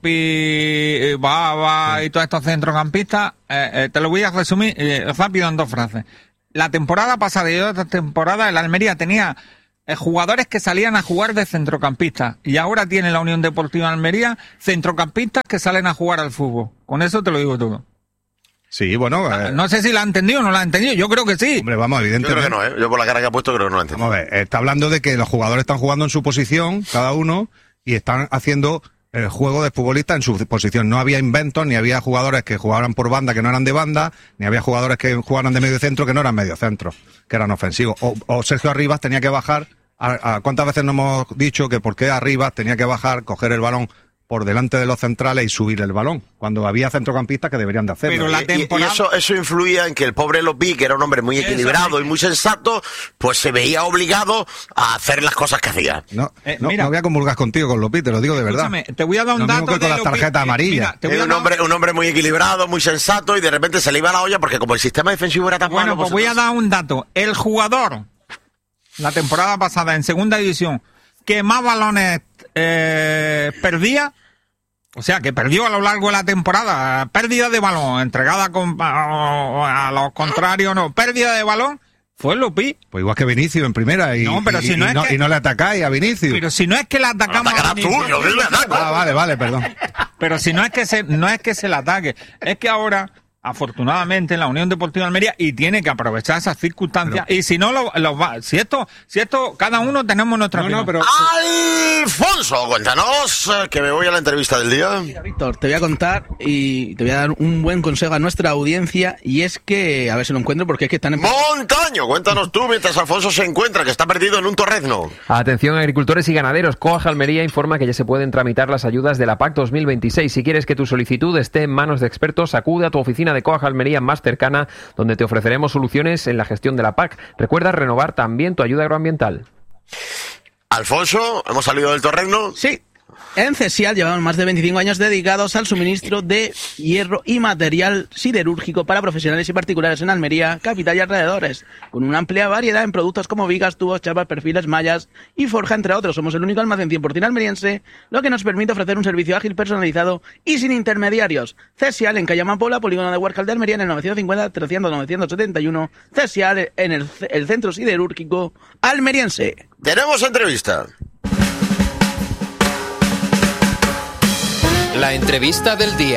Lopi, Baba y todos estos centrocampistas, eh, eh, te lo voy a resumir eh, rápido en dos frases. La temporada pasada y otra temporada, el Almería tenía eh, jugadores que salían a jugar de centrocampistas. Y ahora tiene la Unión Deportiva Almería centrocampistas que salen a jugar al fútbol. Con eso te lo digo todo. Sí, bueno... Eh, no sé si la ha entendido o no la ha entendido, yo creo que sí. Hombre, vamos, evidentemente... Yo creo que no, ¿eh? Yo por la cara que ha puesto creo que no la ha entendido. Vamos a ver, está hablando de que los jugadores están jugando en su posición, cada uno, y están haciendo el juego de futbolista en su posición. No había inventos, ni había jugadores que jugaran por banda que no eran de banda, ni había jugadores que jugaran de medio centro que no eran medio centro, que eran ofensivos. O, o Sergio Arribas tenía que bajar... A, a, ¿Cuántas veces nos hemos dicho que por qué Arribas tenía que bajar, coger el balón por delante de los centrales y subir el balón, cuando había centrocampistas que deberían de hacerlo? Pero la temporada... y, y eso, eso influía en que el pobre Lopi, que era un hombre muy equilibrado y muy sensato, pues se veía obligado a hacer las cosas que hacía. No, eh, no, no voy a comulgar contigo con Lopi, te lo digo de verdad. Te voy a dar un lo dato mismo que con las tarjetas amarillas. Era un hombre, un hombre muy equilibrado, muy sensato, y de repente se le iba la olla porque como el sistema defensivo era tan bueno, malo... Bueno, pues voy a dar un dato. El jugador, la temporada pasada en segunda división, que más balones eh, perdía, o sea, que perdió a lo largo de la temporada, pérdida de balón, entregada con, a, a los contrarios, no, pérdida de balón, fue Lopi. Pues igual que Vinicius en primera, y no, pero si y, no, y, es no que, y no le atacáis a Vinicius. Pero si no es que le atacamos a Vinicius. Tuyo, ah, vale, vale, perdón. Pero si no es que se, no es que se le ataque, es que ahora... afortunadamente en la Unión Deportiva Almería, y tiene que aprovechar esas circunstancias. Pero, y si no lo, lo va, si esto, si esto, cada uno tenemos nuestra no, opinión. No, pero, Alfonso, cuéntanos, que me voy a la entrevista del día. Mira, Víctor, te voy a contar y te voy a dar un buen consejo a nuestra audiencia, y es que, a ver si lo encuentro, porque es que están en... Montaño, cuéntanos tú, mientras Alfonso se encuentra, que está perdido en un torrezno. Atención, agricultores y ganaderos, Coag Almería informa que ya se pueden tramitar las ayudas de la P A C dos mil veintiséis. Si quieres que tu solicitud esté en manos de expertos, acude a tu oficina de Coag Almería más cercana, donde te ofreceremos soluciones en la gestión de la P A C. Recuerda renovar también tu ayuda agroambiental. Alfonso, ¿hemos salido del torrezno? Sí. En Cesial llevamos más de veinticinco años dedicados al suministro de hierro y material siderúrgico para profesionales y particulares en Almería, capital y alrededores, con una amplia variedad en productos como vigas, tubos, chapas, perfiles, mallas y forja, entre otros. Somos el único almacén cien por ciento almeriense, lo que nos permite ofrecer un servicio ágil, personalizado y sin intermediarios. Cesial en calle Amapola, polígono de Huércal de Almería, en el novecientos cincuenta, trescientos, novecientos setenta y uno. Cesial en el, el centro siderúrgico almeriense. Tenemos entrevista. La entrevista del día.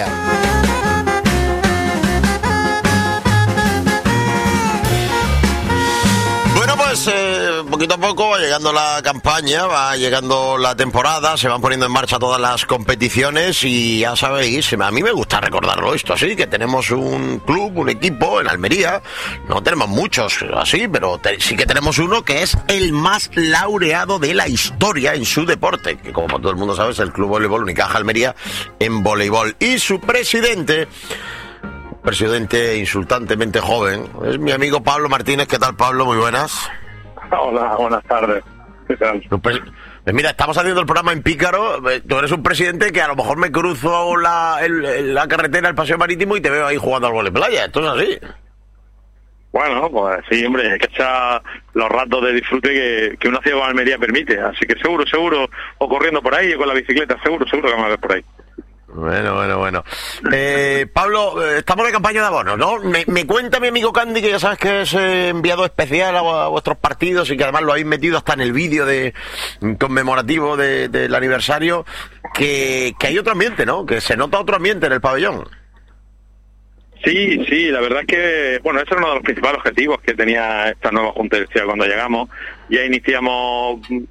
Bueno, pues eh, poquito a poco va llegando la campaña, va llegando la temporada, se van poniendo en marcha todas las competiciones y ya sabéis, a mí me gusta recordarlo esto así, que tenemos un club, un equipo en Almería, no tenemos muchos así, pero te, sí que tenemos uno que es el más laureado de la historia en su deporte, que como todo el mundo sabe es el Club Voleibol Unicaja Almería en voleibol, y su presidente... presidente insultantemente joven, es mi amigo Pablo Martínez. ¿Qué tal, Pablo? Muy buenas. Hola, buenas tardes. ¿Qué tal? Pues mira, estamos haciendo el programa en Pícaro. Tú eres un presidente que a lo mejor me cruzo la, el, la carretera, el paseo marítimo y te veo ahí jugando al vóley playa. ¿Esto es así? Bueno, pues sí, hombre, hay que echar los ratos de disfrute que, que una ciudad de Almería permite. Así que seguro, seguro, o corriendo por ahí o con la bicicleta, seguro, seguro que vamos a ver por ahí. Bueno, bueno, bueno. Eh, Pablo, eh, estamos de campaña de abonos, ¿no? Me, me cuenta mi amigo Candy, que ya sabes que es eh, enviado especial a, a vuestros partidos y que además lo habéis metido hasta en el vídeo de conmemorativo de, del aniversario, que, que hay otro ambiente, ¿no? Que se nota otro ambiente en el pabellón. Sí, sí, la verdad es que, bueno, ese era uno de los principales objetivos que tenía esta nueva Junta Directiva cuando llegamos. Ya iniciamos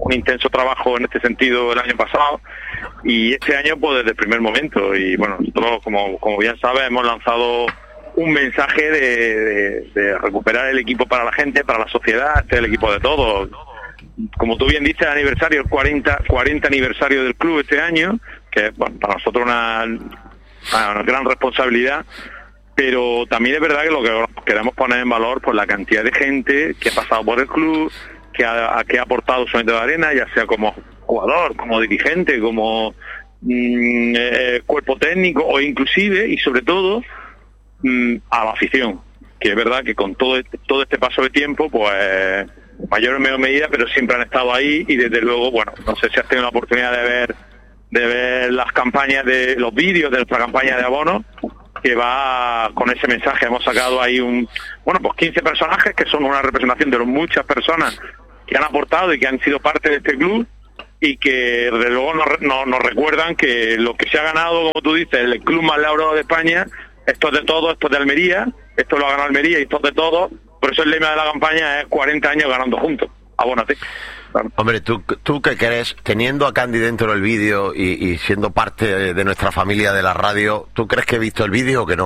un intenso trabajo en este sentido el año pasado y este año pues desde el primer momento. Y bueno, nosotros como, como bien sabes hemos lanzado un mensaje de, de, de recuperar el equipo para la gente, para la sociedad, este es el equipo de todos. Como tú bien dices, el aniversario, el cuarenta, cuarenta aniversario del club este año, que es bueno, para nosotros una, una gran responsabilidad, pero también es verdad que lo que queremos poner en valor pues la cantidad de gente que ha pasado por el club, que ha, que ha aportado su granito de arena, ya sea como jugador, como dirigente, como mmm, eh, cuerpo técnico o inclusive y sobre todo mmm, a la afición, que es verdad que con todo este, todo este paso de tiempo pues mayor o menor medida, pero siempre han estado ahí y desde luego, bueno, no sé si has tenido la oportunidad de ver de ver las campañas de los vídeos de nuestra campaña de abonos, que va con ese mensaje. Hemos sacado ahí un, bueno, pues quince personajes que son una representación de las muchas personas que han aportado y que han sido parte de este club y que desde luego nos, nos, nos recuerdan que lo que se ha ganado, como tú dices, el club más laureado de España, esto es de todos, esto es de Almería, esto lo ha ganado Almería y esto es de todos. Por eso el lema de la campaña es cuarenta años ganando juntos. Abónate. Claro. Hombre, ¿tú, ¿tú qué crees? Teniendo a Candy dentro del vídeo y, y siendo parte de, de nuestra familia de la radio, ¿tú crees que he visto el vídeo o que no?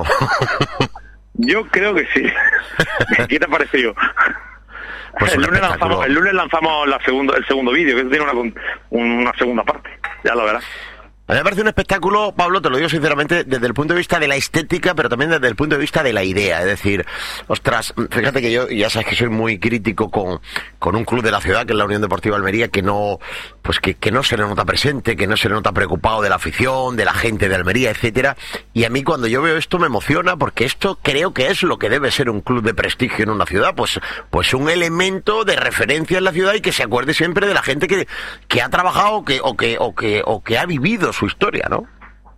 Yo creo que sí. ¿Qué te pareció? Pues el, lunes lanzamos, el lunes lanzamos la segundo, el segundo vídeo, que tiene una, una segunda parte. Ya lo verás. A mí me parece un espectáculo, Pablo, te lo digo sinceramente, desde el punto de vista de la estética, pero también desde el punto de vista de la idea. Es decir, ostras, fíjate que yo, ya sabes que soy muy crítico con, con un club de la ciudad, que es la Unión Deportiva Almería, que no, pues que, que no se le nota presente, que no se le nota preocupado de la afición, de la gente de Almería, etcétera. Y a mí cuando yo veo esto me emociona, porque esto creo que es lo que debe ser un club de prestigio en una ciudad, pues, pues un elemento de referencia en la ciudad y que se acuerde siempre de la gente que, que ha trabajado que, o que, o que, o que ha vivido su historia, ¿no?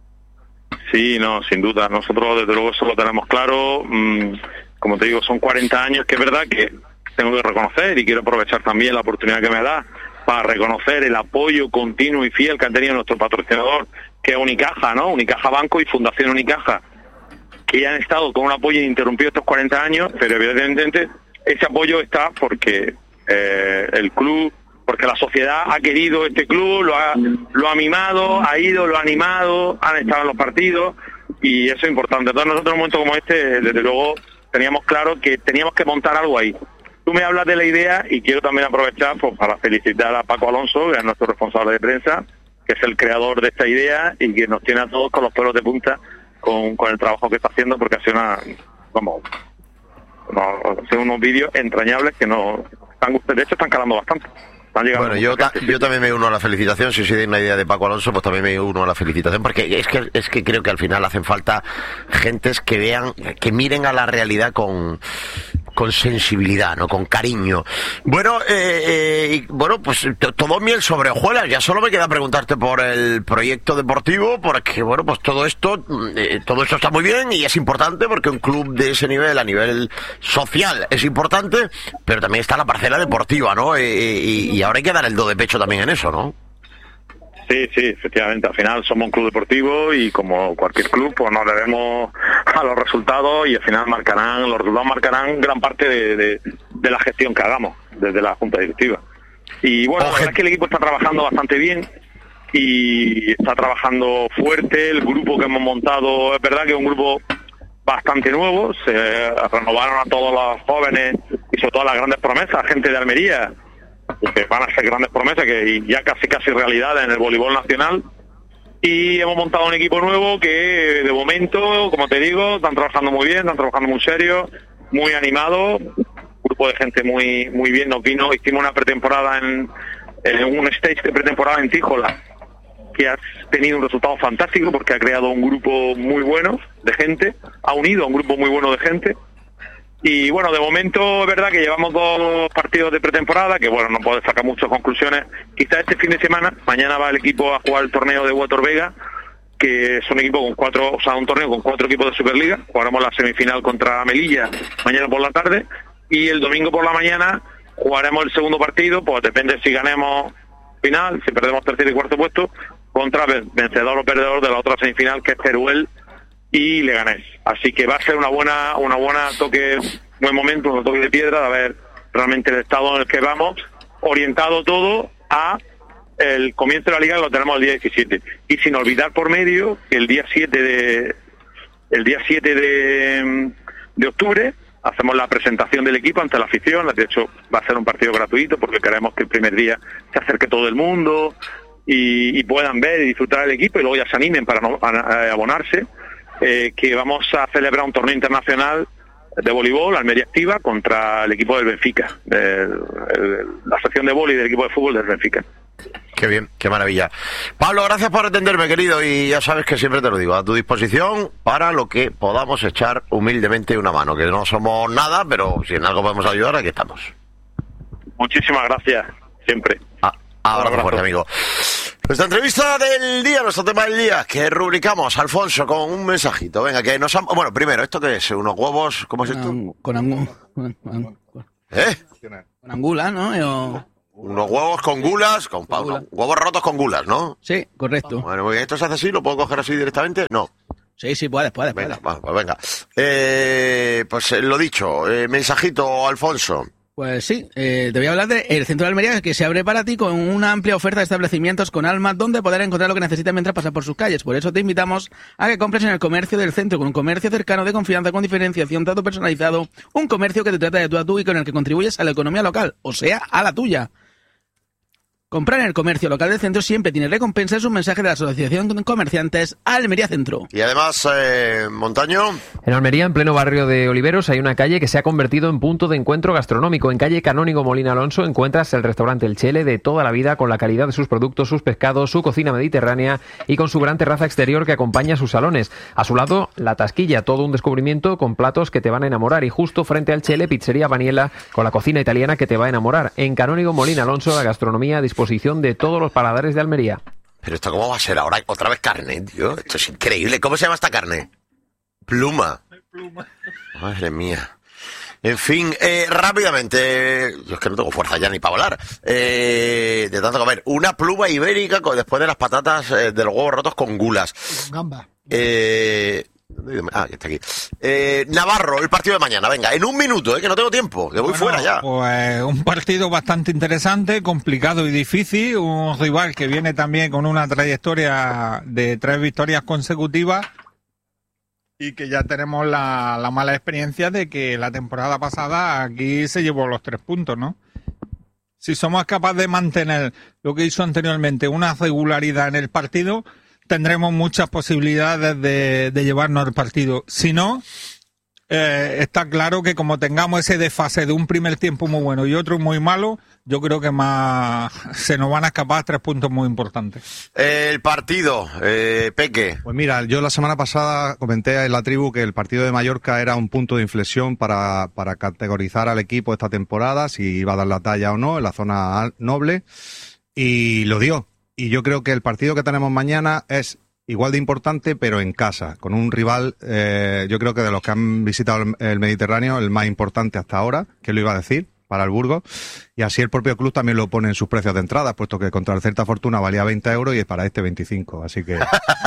Sí, no, sin duda. Nosotros desde luego eso lo tenemos claro. Mm, como te digo, son cuarenta años que es verdad que tengo que reconocer y quiero aprovechar también la oportunidad que me da para reconocer el apoyo continuo y fiel que han tenido nuestro patrocinador, que es Unicaja, ¿no? Unicaja Banco y Fundación Unicaja, que ya han estado con un apoyo ininterrumpido estos cuarenta años, pero evidentemente ese apoyo está porque eh, el club, porque la sociedad ha querido este club, lo ha, lo ha mimado, ha ido, lo ha animado, han estado en los partidos y eso es importante. Entonces nosotros en un momento como este, desde luego, teníamos claro que teníamos que montar algo ahí. Tú me hablas de la idea y quiero también aprovechar pues, para felicitar a Paco Alonso, que es nuestro responsable de prensa, que es el creador de esta idea y que nos tiene a todos con los pelos de punta con, con el trabajo que está haciendo, porque ha sido una, vamos, no, ha sido unos vídeos entrañables que no están, de hecho están calando bastante. Bueno, yo, ta yo también me uno a la felicitación. Si os de una idea de Paco Alonso, pues también me uno a la felicitación, porque es que es que creo que al final hacen falta gentes que vean, que miren a la realidad con con sensibilidad, no, con cariño. Bueno, eh, eh, y, bueno, pues todo miel sobre hojuelas. Ya solo me queda preguntarte por el proyecto deportivo, porque bueno, pues todo esto, eh, todo esto está muy bien y es importante, porque un club de ese nivel, a nivel social, es importante, pero también está la parcela deportiva, ¿no? Eh, y, y ahora hay que dar el do de pecho también en eso, ¿no? Sí, sí, efectivamente. Al final somos un club deportivo y como cualquier club, pues nos debemos a los resultados y al final marcarán, los resultados marcarán gran parte de, de, de la gestión que hagamos desde la Junta Directiva. Y bueno, la verdad es que el equipo está trabajando bastante bien y está trabajando fuerte. El grupo que hemos montado es verdad que es un grupo bastante nuevo. Se renovaron a todos los jóvenes y sobre todo a las grandes promesas, gente de Almería, que van a ser grandes promesas, que ya casi casi realidad en el voleibol nacional. Y hemos montado un equipo nuevo que de momento, como te digo, están trabajando muy bien, están trabajando muy serio, muy animado, un grupo de gente muy muy bien. Nos vino, hicimos una pretemporada en, en un stage de pretemporada en Tíjola, que ha tenido un resultado fantástico porque ha creado un grupo muy bueno de gente, ha unido a un grupo muy bueno de gente. Y bueno, de momento es verdad que llevamos dos partidos de pretemporada, que bueno, no puedo sacar muchas conclusiones. Quizá este fin de semana, mañana va el equipo a jugar el torneo de Huetor Vega, que es un equipo con cuatro, o sea, un torneo con cuatro equipos de Superliga. Jugaremos la semifinal contra Melilla mañana por la tarde, y el domingo por la mañana jugaremos el segundo partido, pues depende si ganemos final, si perdemos tercer y cuarto puesto, contra vencedor o perdedor de la otra semifinal, que es Teruel y Leganés. Así que va a ser una buena una buena toque, buen momento, un toque de piedra de ver realmente el estado en el que vamos, orientado todo a el comienzo de la liga, que lo tenemos el día diecisiete. Y sin olvidar por medio que el día siete de el día siete de, de octubre hacemos la presentación del equipo ante la afición. De hecho, va a ser un partido gratuito porque queremos que el primer día se acerque todo el mundo y, y puedan ver y disfrutar del equipo y luego ya se animen para no, a, a abonarse, eh, que vamos a celebrar un torneo internacional de voleibol, Almería Activa, contra el equipo del Benfica, el, el, la sección de vóley del equipo de fútbol del Benfica. Qué bien, qué maravilla. Pablo, gracias por atenderme, querido, y ya sabes que siempre te lo digo, a tu disposición para lo que podamos echar humildemente una mano, que no somos nada, pero si en algo podemos ayudar, aquí estamos. Muchísimas gracias, siempre. Ah, abrazo fuerte, amigo. Nuestra entrevista del día, nuestro tema del día, que rubricamos, Alfonso, con un mensajito. Venga, que nos han... Bueno, primero, ¿esto qué es? ¿Unos huevos? ¿Cómo es esto? Con angu... con, con, ¿Eh? Con angula, ¿no? O... Unos huevos con gulas, con pa... no, huevos rotos con gulas, ¿no? Sí, correcto. Bueno, muy bien. ¿Esto se hace así? ¿Lo puedo coger así directamente? No. Sí, sí, puedes, puedes. Venga, puedes. va, pues venga. Eh, pues eh, lo dicho, eh, mensajito, Alfonso. Pues sí, eh, te voy a hablar del Centro de Almería, que se abre para ti con una amplia oferta de establecimientos con alma donde poder encontrar lo que necesitas mientras pasas por sus calles. Por eso te invitamos a que compres en el comercio del centro, con un comercio cercano, de confianza, con diferenciación, trato personalizado, un comercio que te trata de tú a tú y con el que contribuyes a la economía local, o sea, a la tuya. Comprar en el comercio local del centro siempre tiene recompensa, es un mensaje de la Asociación de Comerciantes Almería Centro. Y además, eh, Montaño. En Almería, en pleno barrio de Oliveros, hay una calle que se ha convertido en punto de encuentro gastronómico. En calle Canónigo Molina Alonso encuentras el restaurante El Chele de toda la vida, con la calidad de sus productos, sus pescados, su cocina mediterránea y con su gran terraza exterior que acompaña sus salones. A su lado, La Tasquilla, todo un descubrimiento con platos que te van a enamorar. Y justo frente al Chele, Pizzería Vaniela, con la cocina italiana que te va a enamorar. En Canónigo Molina Alonso, la gastronomía a disposición de todos los paladares de Almería. Pero esto cómo va a ser ahora, otra vez carne, tío. Esto es increíble. ¿Cómo se llama esta carne? Pluma. Pluma. Madre mía. En fin, eh, rápidamente, yo es que no tengo fuerza ya ni para hablar, eh, de tanto comer, una pluma ibérica con, después de las patatas eh, de los huevos rotos con gulas. Gamba. Eh, ah, está aquí. Eh, Navarro, el partido de mañana, venga, en un minuto, eh, que no tengo tiempo, que voy Bueno, fuera ya. Pues un partido bastante interesante, complicado y difícil, un rival que viene también con una trayectoria de tres victorias consecutivas y que ya tenemos la, la mala experiencia de que la temporada pasada aquí se llevó los tres puntos, ¿no? Si somos capaces de mantener lo que hizo anteriormente, una regularidad en el partido, tendremos muchas posibilidades de, de llevarnos el partido. Si no, eh, está claro que como tengamos ese desfase de un primer tiempo muy bueno y otro muy malo, yo creo que más se nos van a escapar tres puntos muy importantes. El partido, eh, Peque. Pues mira, yo la semana pasada comenté en la tribu que el partido de Mallorca era un punto de inflexión para, para categorizar al equipo esta temporada, si iba a dar la talla o no en la zona noble, y lo dio. Y yo creo que el partido que tenemos mañana es igual de importante, pero en casa, con un rival, eh, yo creo que de los que han visitado el, el Mediterráneo, el más importante hasta ahora, que lo iba a decir, para el Burgos, y así el propio club también lo pone en sus precios de entrada, puesto que contra el Celta Fortuna valía veinte euros y es para este veinticinco, así que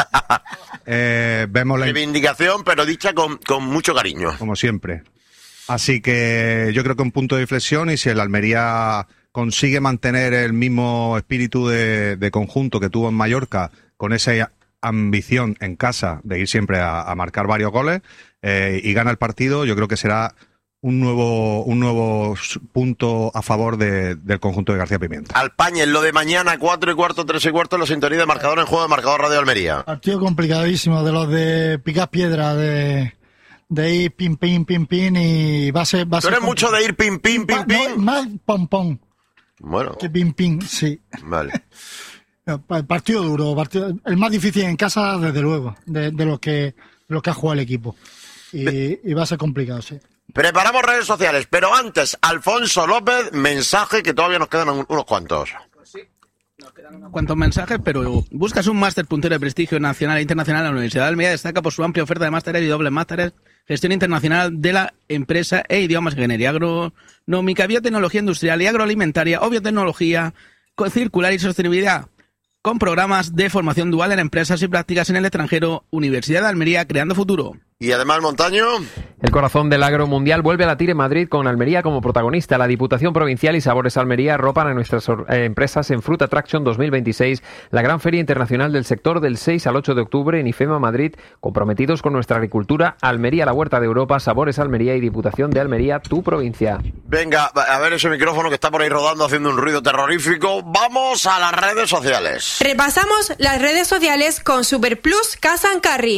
eh, vemos la reivindicación, pero dicha con, con mucho cariño. Como siempre. Así que yo creo que un punto de inflexión, y si el Almería consigue mantener el mismo espíritu de, de conjunto que tuvo en Mallorca, con esa ambición en casa de ir siempre a, a marcar varios goles, eh, y gana el partido, yo creo que será un nuevo un nuevo punto a favor de, del conjunto de García Pimienta. Alpañez, lo de mañana, cuatro y cuarto, tres y cuarto, la sintonía de marcador en juego de Marcador Radio Almería. Partido complicadísimo, de los de picar piedra, de, de ir pim, pim, pim, pim, y va a ser... Va a ¿Tú ser eres mucho de ir pim, pim, pim, pim? No, más pom, pom. Bueno. Que pim, pim, sí. Vale. El partido duro, partido, el más difícil en casa, desde luego, de, de los que de los que ha jugado el equipo. Y, y va a ser complicado, sí. Preparamos redes sociales, pero antes, Alfonso López, mensaje que todavía nos quedan un, unos cuantos. Cuantos mensajes, pero buscas un máster puntero de prestigio nacional e internacional. La Universidad de Almería destaca por su amplia oferta de másteres y dobles másteres, gestión internacional de la empresa e idiomas, ingeniería agronómica, biotecnología industrial y agroalimentaria o biotecnología circular y sostenibilidad, con programas de formación dual en empresas y prácticas en el extranjero. Universidad de Almería, creando futuro. Y además, Montaño... El corazón del agro mundial vuelve a latir en Madrid con Almería como protagonista. La Diputación Provincial y Sabores Almería arropan a nuestras eh, empresas en Fruit Attraction dos mil veintiséis, la gran feria internacional del sector del seis al ocho de octubre en IFEMA Madrid, comprometidos con nuestra agricultura. Almería, la huerta de Europa, Sabores Almería y Diputación de Almería, tu provincia. Venga, a ver ese micrófono que está por ahí rodando haciendo un ruido terrorífico. Vamos a las redes sociales. Repasamos las redes sociales con Superplus Casa and Carry.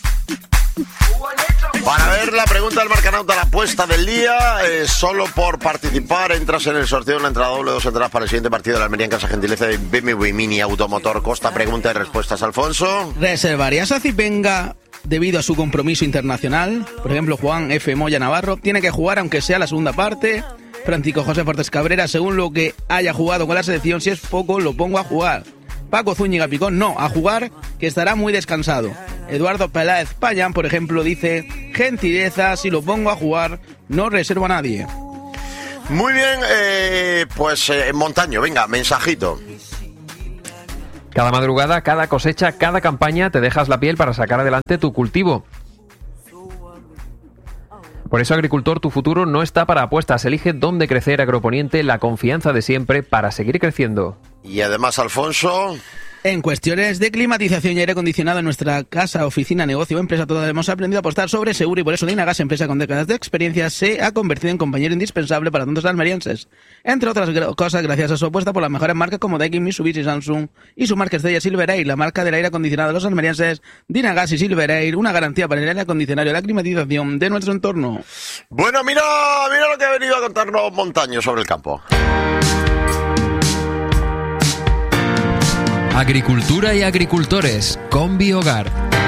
Para ver la pregunta del Marcanauta, la apuesta del día, eh, solo por participar entras en el sorteo de una entrada doble, dos entradas para el siguiente partido de la Almería en Casa Gentileza de B M W Mini Automotor Costa. Pregunta y respuestas, Alfonso. ¿Reservarías a Zipenga debido a su compromiso internacional? Por ejemplo, Juan F. Moya Navarro tiene que jugar aunque sea la segunda parte. Francisco José Fortes Cabrera, según lo que haya jugado con la selección, si es poco, lo pongo a jugar. Paco Zúñiga Picón, no, a jugar, que estará muy descansado. Eduardo Peláez Payán, por ejemplo, dice, gentileza, si lo pongo a jugar, no reservo a nadie. Muy bien, eh, pues eh, Montaño, venga, mensajito. Cada madrugada, cada cosecha, cada campaña te dejas la piel para sacar adelante tu cultivo. Por eso, agricultor, tu futuro no está para apuestas. Elige dónde crecer. Agroponiente, la confianza de siempre para seguir creciendo. Y además, Alfonso... En cuestiones de climatización y aire acondicionado en nuestra casa, oficina, negocio o empresa, todos hemos aprendido a apostar sobre seguro y por eso Dynagas, empresa con décadas de experiencia, se ha convertido en compañero indispensable para tantos almerienses. Entre otras cosas, gracias a su apuesta por las mejores marcas como Daikin, Mitsubishi, Samsung y su marca estrella Silverair, la marca del aire acondicionado de los almerienses, Dynagas y Silverair, una garantía para el aire acondicionado y la climatización de nuestro entorno. Bueno, mira, mira lo que ha venido a contarnos Montaño sobre el campo. Agricultura y agricultores con Biogar.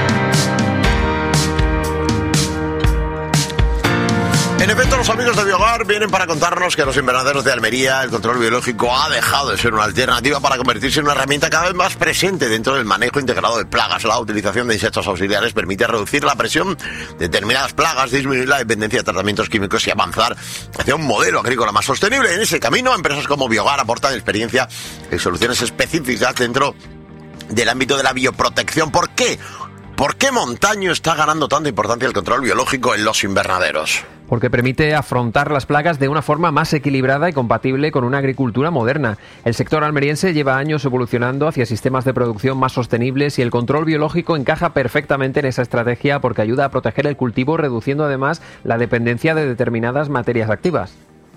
En efecto, los amigos de Biogar vienen para contarnos que a los invernaderos de Almería el control biológico ha dejado de ser una alternativa para convertirse en una herramienta cada vez más presente dentro del manejo integrado de plagas. La utilización de insectos auxiliares permite reducir la presión de determinadas plagas, disminuir la dependencia de tratamientos químicos y avanzar hacia un modelo agrícola más sostenible. En ese camino, empresas como Biogar aportan experiencia y soluciones específicas dentro del ámbito de la bioprotección. ¿Por qué? ¿Por qué Montaño está ganando tanta importancia el control biológico en los invernaderos? Porque permite afrontar las plagas de una forma más equilibrada y compatible con una agricultura moderna. El sector almeriense lleva años evolucionando hacia sistemas de producción más sostenibles y el control biológico encaja perfectamente en esa estrategia porque ayuda a proteger el cultivo, reduciendo además la dependencia de determinadas materias activas.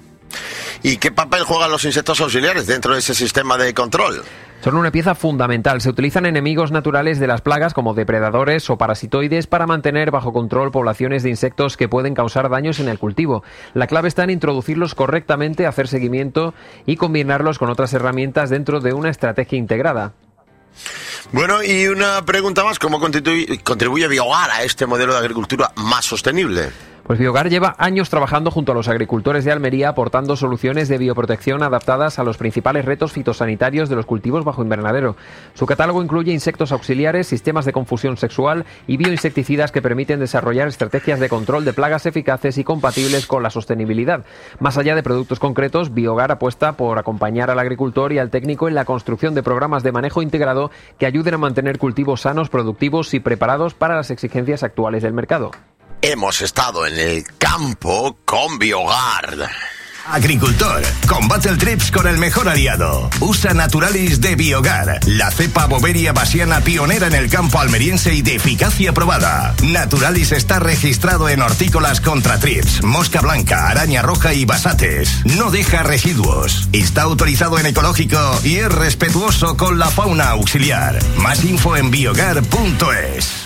¿Y qué papel juegan los insectos auxiliares dentro de ese sistema de control? Son una pieza fundamental. Se utilizan enemigos naturales de las plagas como depredadores o parasitoides para mantener bajo control poblaciones de insectos que pueden causar daños en el cultivo. La clave está en introducirlos correctamente, hacer seguimiento y combinarlos con otras herramientas dentro de una estrategia integrada. Bueno, y una pregunta más, ¿cómo contribuye, contribuye Biogar a este modelo de agricultura más sostenible? Pues Biogar lleva años trabajando junto a los agricultores de Almería aportando soluciones de bioprotección adaptadas a los principales retos fitosanitarios de los cultivos bajo invernadero. Su catálogo incluye insectos auxiliares, sistemas de confusión sexual y bioinsecticidas que permiten desarrollar estrategias de control de plagas eficaces y compatibles con la sostenibilidad. Más allá de productos concretos, Biogar apuesta por acompañar al agricultor y al técnico en la construcción de programas de manejo integrado que ayuden a mantener cultivos sanos, productivos y preparados para las exigencias actuales del mercado. Hemos estado en el campo con Biogar. Agricultor, combate el trips con el mejor aliado. Usa Naturalis de Biogar, la cepa boveria basiana pionera en el campo almeriense y de eficacia probada. Naturalis está registrado en hortícolas contra trips, mosca blanca, araña roja y basates. No deja residuos. Está autorizado en ecológico y es respetuoso con la fauna auxiliar. Más info en biogar punto es.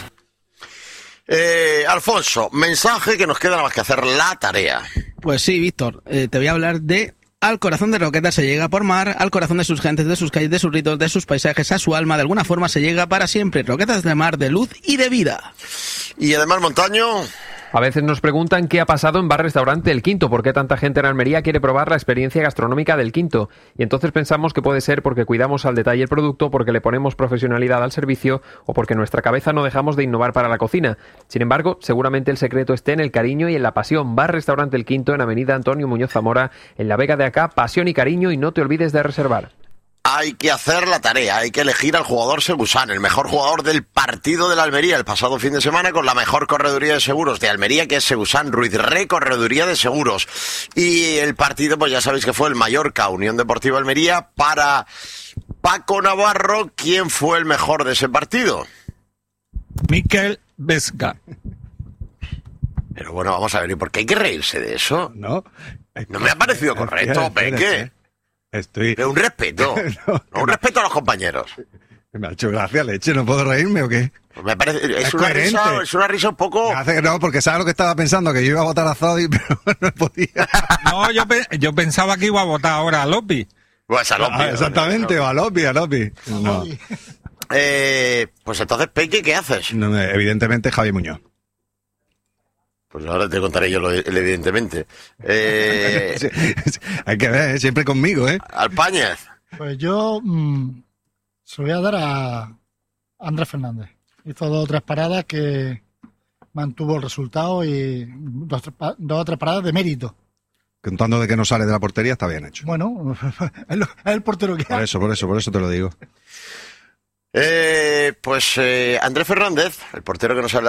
Eh, Alfonso, mensaje que nos queda nada más que hacer la tarea. Pues sí, Víctor, eh, te voy a hablar de al corazón de Roquetas se llega por mar, al corazón de sus gentes, de sus calles, de sus ritos, de sus paisajes, a su alma, de alguna forma se llega para siempre. Roquetas de mar, de luz y de vida. Y además, Montaño... A veces nos preguntan qué ha pasado en Bar Restaurante El Quinto, por qué tanta gente en Almería quiere probar la experiencia gastronómica del Quinto. Y entonces pensamos que puede ser porque cuidamos al detalle el producto, porque le ponemos profesionalidad al servicio o porque en nuestra cabeza no dejamos de innovar para la cocina. Sin embargo, seguramente el secreto esté en el cariño y en la pasión. Bar Restaurante El Quinto en Avenida Antonio Muñoz Zamora, en La Vega de Acá, pasión y cariño y no te olvides de reservar. hay que hacer la tarea, hay que elegir al jugador Segusán, el mejor jugador del partido de la Almería el pasado fin de semana, con la mejor correduría de seguros de Almería, que es Segusán Ruiz, re correduría de seguros. Y el partido, pues ya sabéis que fue el Mallorca Unión Deportiva Almería. Para Paco Navarro, ¿quién fue el mejor de ese partido? Mikel Vesga. Pero bueno, vamos a ver, ¿y por qué hay que reírse de eso? No, no me ha parecido correcto, Peque. Estoy... Pero un respeto, no, no, un respeto a los compañeros. Me ha hecho gracia, leche, ¿no puedo reírme o qué? Pues me parece, es, es una coherente. risa, es una risa un poco... Hace, no, porque sabes lo que estaba pensando, que yo iba a votar a Zodi, pero no podía. No, yo, pe yo pensaba que iba a votar ahora a Lopi. Pues a Lopi. Ah, exactamente, o a Lopi, a Lopi. No. Eh, pues entonces, Peque, ¿qué haces? No, evidentemente, Javi Muñoz. Pues ahora te contaré yo lo evidentemente. Eh... sí, sí, hay que ver, ¿eh? Siempre conmigo, ¿eh? Alpáñez. Pues yo mmm, se lo voy a dar a Andrés Fernández. Hizo dos o tres paradas que mantuvo el resultado y dos, dos o tres paradas de mérito. Contando de que no sale de la portería, está bien hecho. Bueno, es el portero que Por eso, por eso, por eso te lo digo. Eh, pues eh, Andrés Fernández, el portero que no sale